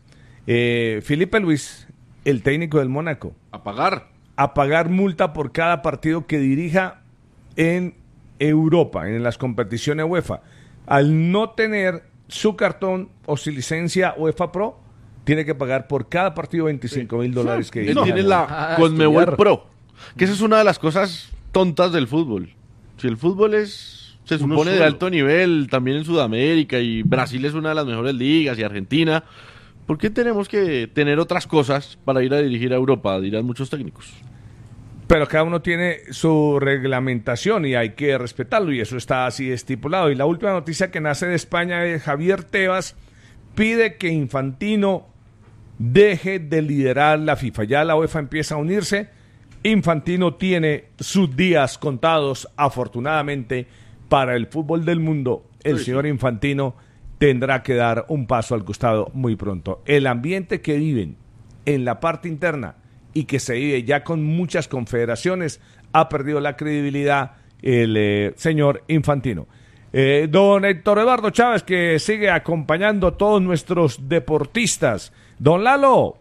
Felipe Luis, el técnico del Mónaco, A pagar multa por cada partido que dirija en Europa, en las competiciones UEFA. Al no tener su cartón o su licencia UEFA Pro, tiene que pagar por cada partido $25,000 que Él dirija. tiene la Ah, Conmebol estudiar. Pro, que esa es una de las cosas tontas del fútbol. Si el fútbol se Uno supone de solo. alto nivel, también en Sudamérica, y Brasil es una de las mejores ligas, y Argentina, ¿por qué tenemos que tener otras cosas para ir a dirigir a Europa? Dirán muchos técnicos. Pero cada uno tiene su reglamentación y hay que respetarlo, y eso está así estipulado. Y la última noticia que nace de España es Javier Tebas pide que Infantino deje de liderar la FIFA. Ya la UEFA empieza a unirse. Infantino tiene sus días contados, afortunadamente, para el fútbol del mundo. El señor Infantino tendrá que dar un paso al costado muy pronto. El ambiente que viven en la parte interna y que se vive ya con muchas confederaciones ha perdido la credibilidad el señor Infantino. Don Héctor Eduardo Chávez, que sigue acompañando a todos nuestros deportistas. Don Lalo.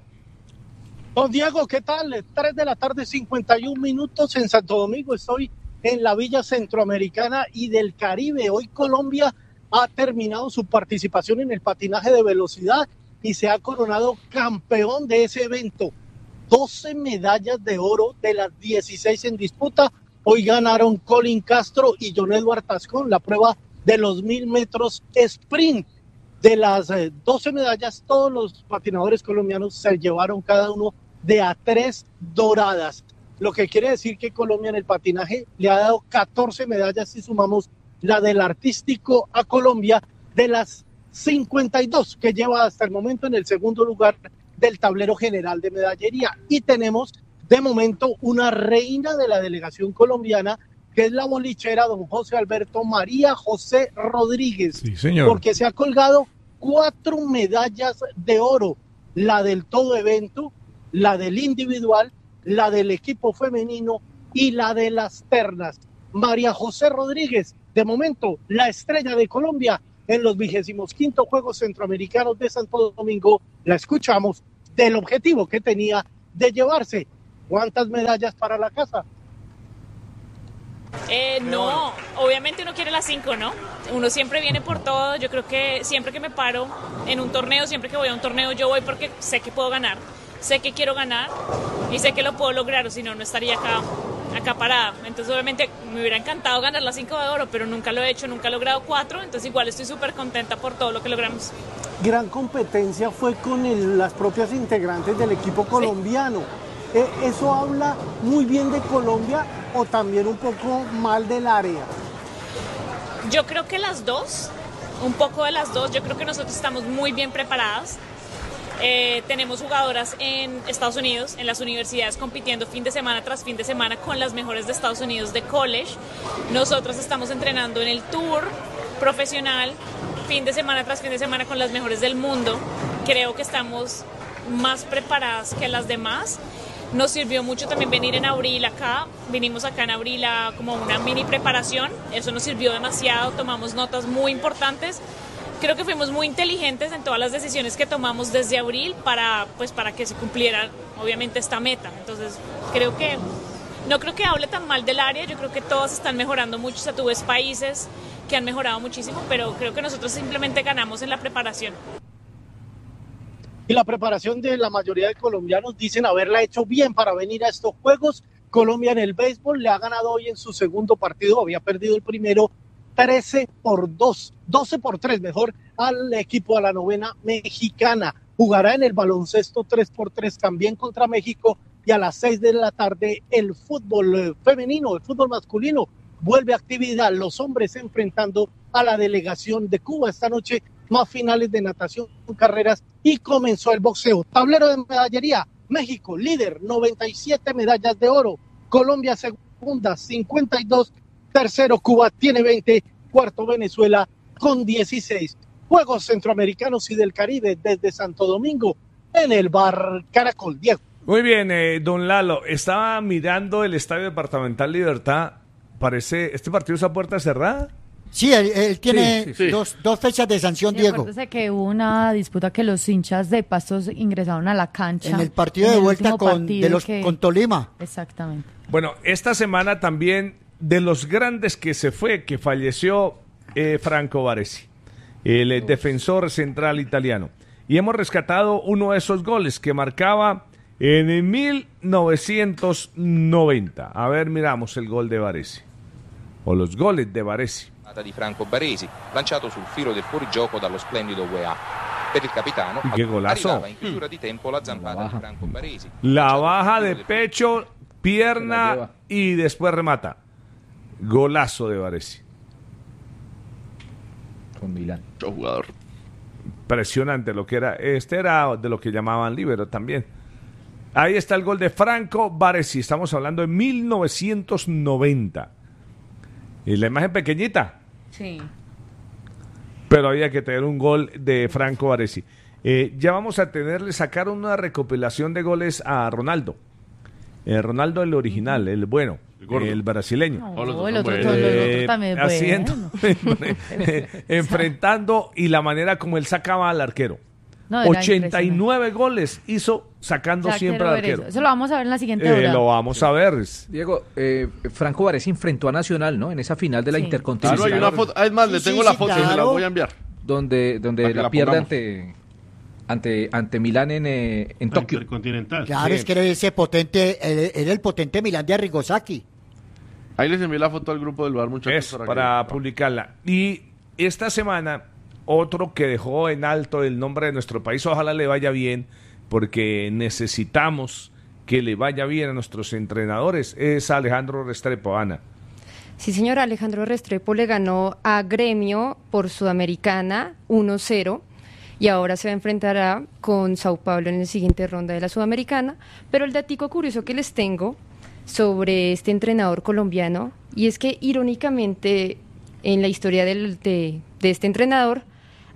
Don Diego, ¿qué tal? 3 de la tarde, 51 minutos en Santo Domingo. Estoy en la Villa Centroamericana y del Caribe. Hoy Colombia ha terminado su participación en el patinaje de velocidad y se ha coronado campeón de ese evento. 12 medallas de oro de las 16 en disputa. Hoy ganaron Colin Castro y John Eduardo Tascón la prueba de los 1000 metros sprint. De las 12 medallas, todos los patinadores colombianos se llevaron cada uno de a 3 doradas. Lo que quiere decir que Colombia en el patinaje le ha dado 14 medallas si sumamos la del artístico a Colombia, de las 52 que lleva hasta el momento en el segundo lugar del tablero general de medallería. Y tenemos de momento una reina de la delegación colombiana, que es la bolichera don José Alberto María José Rodríguez, Sí, señor. porque se ha colgado 4 medallas de oro. la del todo evento, la del individual, la del equipo femenino y la de las ternas. María José Rodríguez, de momento, la estrella de Colombia en los 25 Juegos Centroamericanos de Santo Domingo. La escuchamos del objetivo que tenía de llevarse. ¿Cuántas medallas para la casa? No, obviamente uno quiere las 5, ¿no? Uno siempre viene por todo. Yo creo que siempre que me paro en un torneo, siempre que voy a un torneo, yo voy porque sé que puedo ganar, sé que quiero ganar y sé que lo puedo lograr, o si no, no estaría acá parada. Entonces obviamente me hubiera encantado ganar las 5 de oro, pero nunca lo he hecho, nunca he logrado 4, entonces igual estoy súper contenta por todo lo que logramos. Gran competencia fue con las propias integrantes del equipo colombiano. Sí. ¿Eso habla muy bien de Colombia o también un poco mal del área? Yo creo que las dos, un poco de las dos. Yo creo que nosotros estamos muy bien preparadas. Tenemos jugadoras en Estados Unidos, en las universidades, compitiendo fin de semana tras fin de semana con las mejores de Estados Unidos de college. Nosotros estamos entrenando en el tour profesional, fin de semana tras fin de semana con las mejores del mundo. Creo que estamos más preparadas que las demás. Nos sirvió mucho también venir en abril acá. Vinimos acá en abril a como una mini preparación. Eso nos sirvió demasiado, tomamos notas muy importantes. Creo que fuimos muy inteligentes en todas las decisiones que tomamos desde abril para que se cumpliera obviamente esta meta. Entonces no creo que hable tan mal del área. Yo creo que todas están mejorando mucho. O sea, tú ves países que han mejorado muchísimo, pero creo que nosotros simplemente ganamos en la preparación. Y la preparación de la mayoría de colombianos dicen haberla hecho bien para venir a estos Juegos. Colombia en el béisbol le ha ganado hoy en su segundo partido, había perdido el primero 12-3 mejor, al equipo de la novena mexicana. Jugará en el baloncesto 3x3 también contra México, y a las 6 de la tarde el fútbol femenino, el fútbol masculino vuelve a actividad, los hombres enfrentando a la delegación de Cuba. Esta noche más finales de natación, carreras, y comenzó el boxeo. Tablero de medallería: México líder, 97 medallas de oro, Colombia segunda, 52, tercero Cuba tiene 20, cuarto Venezuela con 16. Juegos Centroamericanos y del Caribe desde Santo Domingo en el bar Caracol. Diego. Muy bien, don Lalo, estaba mirando el Estadio Departamental Libertad. Parece, ¿este partido es a puerta cerrada? Sí, él tiene sí. Dos fechas de sanción, sí, Diego. Acuérdese que hubo una disputa que los hinchas de Pastos ingresaron a la cancha. En el partido de vuelta con Tolima. Exactamente. Bueno, esta semana también de los grandes que falleció Franco Baresi, el defensor central italiano. Y hemos rescatado uno de esos goles que marcaba en 1990. A ver, miramos el gol de Baresi. O los goles de Baresi. Di Franco Baresi, lanciato sul filo del fuorigioco dallo splendido UEA. Per il capitano, ¡qué golazo! Arrivava in chiusura di tempo la zampata di Franco Baresi. La baja de pecho, pierna y después remata. Golazo de Baresi. Con Milán. Jugador. Impresionante lo que era. Este era de lo que llamaban líbero también. Ahí está el gol de Franco Baresi. Estamos hablando de 1990. Y la imagen pequeñita. Sí. Pero había que tener un gol de Franco Baresi. Ya vamos a sacar una recopilación de goles a Ronaldo. Ronaldo el original, el bueno, el brasileño. No, el otro también haciendo, enfrentando y la manera como él sacaba al arquero. No, 89 goles hizo sacando siempre al arquero. Eso lo vamos a ver en la siguiente hora. Lo vamos a ver. Diego, Franco Baresi enfrentó a Nacional, ¿no? En esa final de la Intercontinental. Claro, hay una foto. Es más, le tengo la foto y se la voy a enviar. Donde la pierde ante Milán en Tokio. Intercontinental. Claro, es que era ese potente, era el potente Milán de Arrigosaki. Ahí les envié la foto al grupo del bar, muchachos. Para publicarla. Y esta semana, otro que dejó en alto el nombre de nuestro país, ojalá le vaya bien, porque necesitamos que le vaya bien a nuestros entrenadores, es Alejandro Restrepo. Ana. Sí, señor, Alejandro Restrepo le ganó a Gremio por Sudamericana 1-0 y ahora se va a enfrentar con Sao Paulo en la siguiente ronda de la Sudamericana. Pero el datico curioso que les tengo sobre este entrenador colombiano, y es que irónicamente en la historia de este entrenador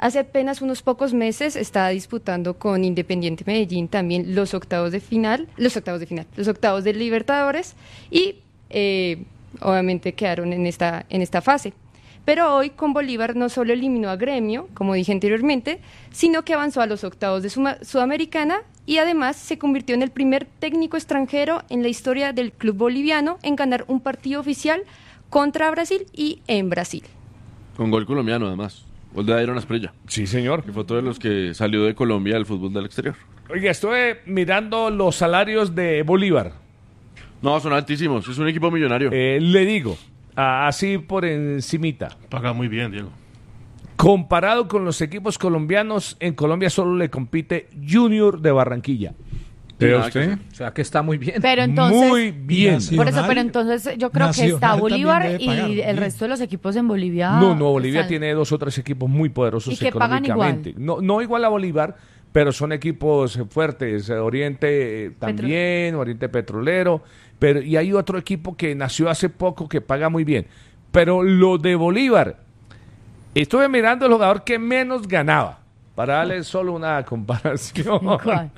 Hace apenas unos pocos meses estaba disputando con Independiente Medellín también los octavos de Libertadores y obviamente quedaron en esta fase. Pero hoy con Bolívar no solo eliminó a Gremio, como dije anteriormente, sino que avanzó a los octavos de Sudamericana y además se convirtió en el primer técnico extranjero en la historia del club boliviano en ganar un partido oficial contra Brasil y en Brasil. Con gol colombiano además, gol de Dairon Asprilla. Sí, señor. Que fue otro de los que salió de Colombia al fútbol del exterior. Oiga, estuve mirando los salarios de Bolívar. No, son altísimos, es un equipo millonario. Le digo, así por encimita. Paga muy bien, Diego. Comparado con los equipos colombianos, en Colombia solo le compite Junior de Barranquilla. ¿Pero usted? O sea, que está muy bien. Pero entonces, muy bien. Por eso, pero entonces yo creo que está Bolívar y el resto de los equipos en Bolivia. No, Bolivia tiene 2 o 3 equipos muy poderosos y que pagan económicamente. No igual a Bolívar, pero son equipos fuertes. Oriente también, Oriente Petrolero. Y hay otro equipo que nació hace poco que paga muy bien. Pero lo de Bolívar, estuve mirando el jugador que menos ganaba. Para darle solo una comparación. ¿Cuál?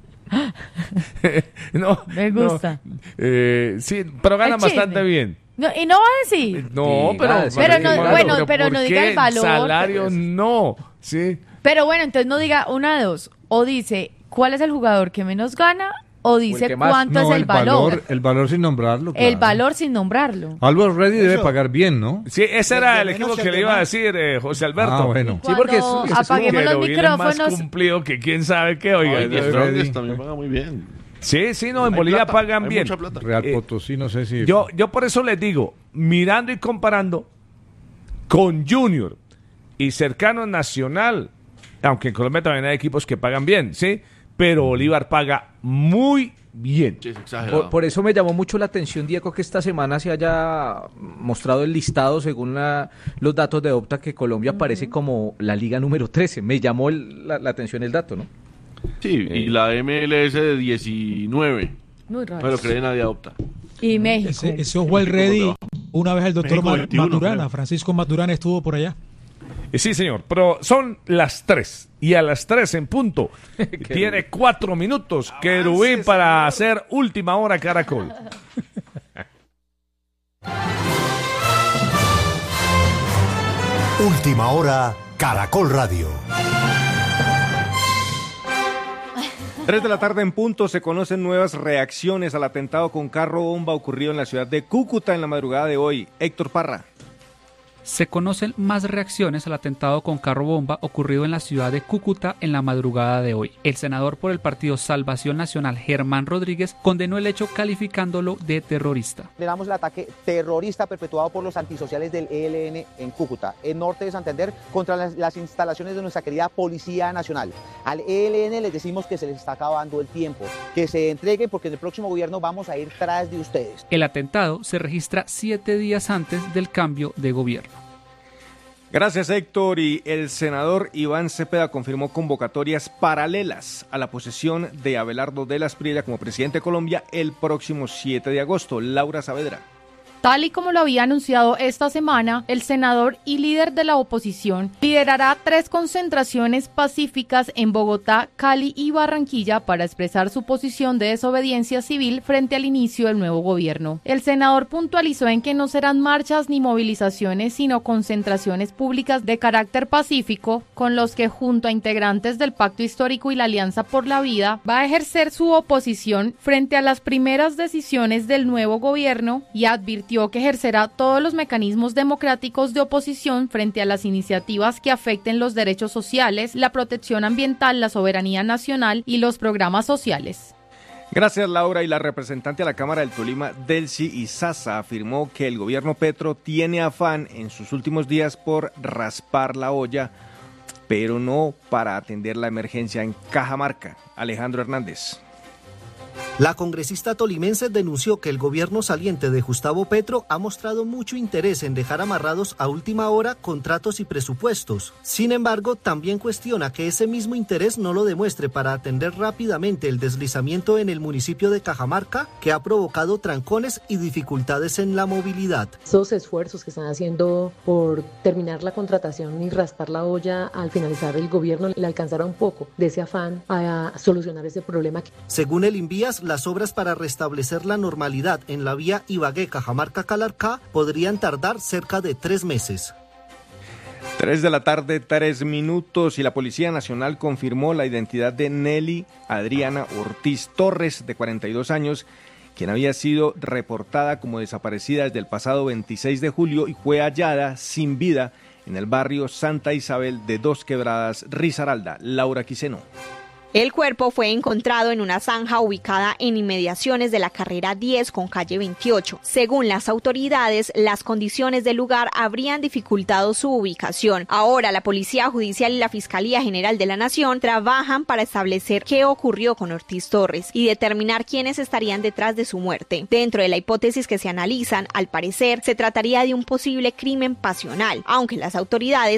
No, me gusta. Sí, pero gana bastante bien. No, y no va a decir. No, sí, pero no diga el valor. Salario no, sí. Pero bueno, entonces no diga una de dos. O dice cuál es el jugador que menos gana, o dice cuánto es el valor. El valor sin nombrarlo. Claro. El valor sin nombrarlo. Always Ready debe pagar bien, ¿no? Sí, ese era el equipo que le iba a decir José Alberto. Ah, bueno. Sí, porque apaguemos los micrófonos. Más cumplido que quién sabe qué, oiga. También paga muy bien. Sí, no, en Bolivia pagan bien. Real Potosí, no sé si... Yo por eso les digo, mirando y comparando con Junior y cercano Nacional, aunque en Colombia también hay equipos que pagan bien, ¿sí? Pero Bolívar paga muy bien. Sí, es exagerado. Por eso me llamó mucho la atención, Diego, que esta semana se haya mostrado el listado según los datos de Opta que Colombia aparece como la liga número 13. Me llamó la atención el dato, ¿no? Sí, y la MLS de 19. Muy raro. Pero cree nadie adopta. Y México. Ese Oswald Ready, una vez el doctor Maturana, creo. Francisco Maturana estuvo por allá. Sí, señor, pero son las 3 y a las 3 en punto tiene 4 minutos Querubín para hacer Última Hora Caracol. Última Hora Caracol Radio. 3 de la tarde en punto, se conocen nuevas reacciones al atentado con carro bomba ocurrido en la ciudad de Cúcuta en la madrugada de hoy. Héctor Parra. Se conocen más reacciones al atentado con carro bomba ocurrido en la ciudad de Cúcuta en la madrugada de hoy. El senador por el partido Salvación Nacional, Germán Rodríguez, condenó el hecho calificándolo de terrorista. Condenamos el ataque terrorista perpetuado por los antisociales del ELN en Cúcuta, en norte de Santander, contra las instalaciones de nuestra querida Policía Nacional. Al ELN les decimos que se les está acabando el tiempo, que se entreguen porque en el próximo gobierno vamos a ir tras de ustedes. El atentado se registra 7 días antes del cambio de gobierno. Gracias, Héctor. Y el senador Iván Cepeda confirmó convocatorias paralelas a la posesión de Abelardo de la Espriella como presidente de Colombia el próximo 7 de agosto. Laura Saavedra. Tal y como lo había anunciado esta semana, el senador y líder de la oposición liderará 3 concentraciones pacíficas en Bogotá, Cali y Barranquilla para expresar su posición de desobediencia civil frente al inicio del nuevo gobierno. El senador puntualizó en que no serán marchas ni movilizaciones, sino concentraciones públicas de carácter pacífico, con los que junto a integrantes del Pacto Histórico y la Alianza por la Vida va a ejercer su oposición frente a las primeras decisiones del nuevo gobierno y advirtió que ejercerá todos los mecanismos democráticos de oposición frente a las iniciativas que afecten los derechos sociales, la protección ambiental, la soberanía nacional y los programas sociales. Gracias, Laura. Y la representante a la Cámara del Tolima, Delcy Izaza, afirmó que el gobierno Petro tiene afán en sus últimos días por raspar la olla, pero no para atender la emergencia en Cajamarca. Alejandro Hernández. La congresista tolimense denunció que el gobierno saliente de Gustavo Petro ha mostrado mucho interés en dejar amarrados a última hora contratos y presupuestos. Sin embargo, también cuestiona que ese mismo interés no lo demuestre para atender rápidamente el deslizamiento en el municipio de Cajamarca, que ha provocado trancones y dificultades en la movilidad. Esos esfuerzos que están haciendo por terminar la contratación y raspar la olla al finalizar el gobierno le alcanzará un poco de ese afán a solucionar ese problema. Según el Invías, las obras para restablecer la normalidad en la vía Ibagué-Cajamarca-Calarcá podrían tardar cerca de 3 meses. 3 de la tarde, 3 minutos, y la Policía Nacional confirmó la identidad de Nelly Adriana Ortiz Torres, de 42 años, quien había sido reportada como desaparecida desde el pasado 26 de julio y fue hallada sin vida en el barrio Santa Isabel de Dos Quebradas, Risaralda. Laura Quiseno. El cuerpo fue encontrado en una zanja ubicada en inmediaciones de la carrera 10 con calle 28. Según las autoridades, las condiciones del lugar habrían dificultado su ubicación. Ahora la Policía Judicial y la Fiscalía General de la Nación trabajan para establecer qué ocurrió con Ortiz Torres y determinar quiénes estarían detrás de su muerte. Dentro de la hipótesis que se analizan, al parecer, se trataría de un posible crimen pasional, aunque las autoridades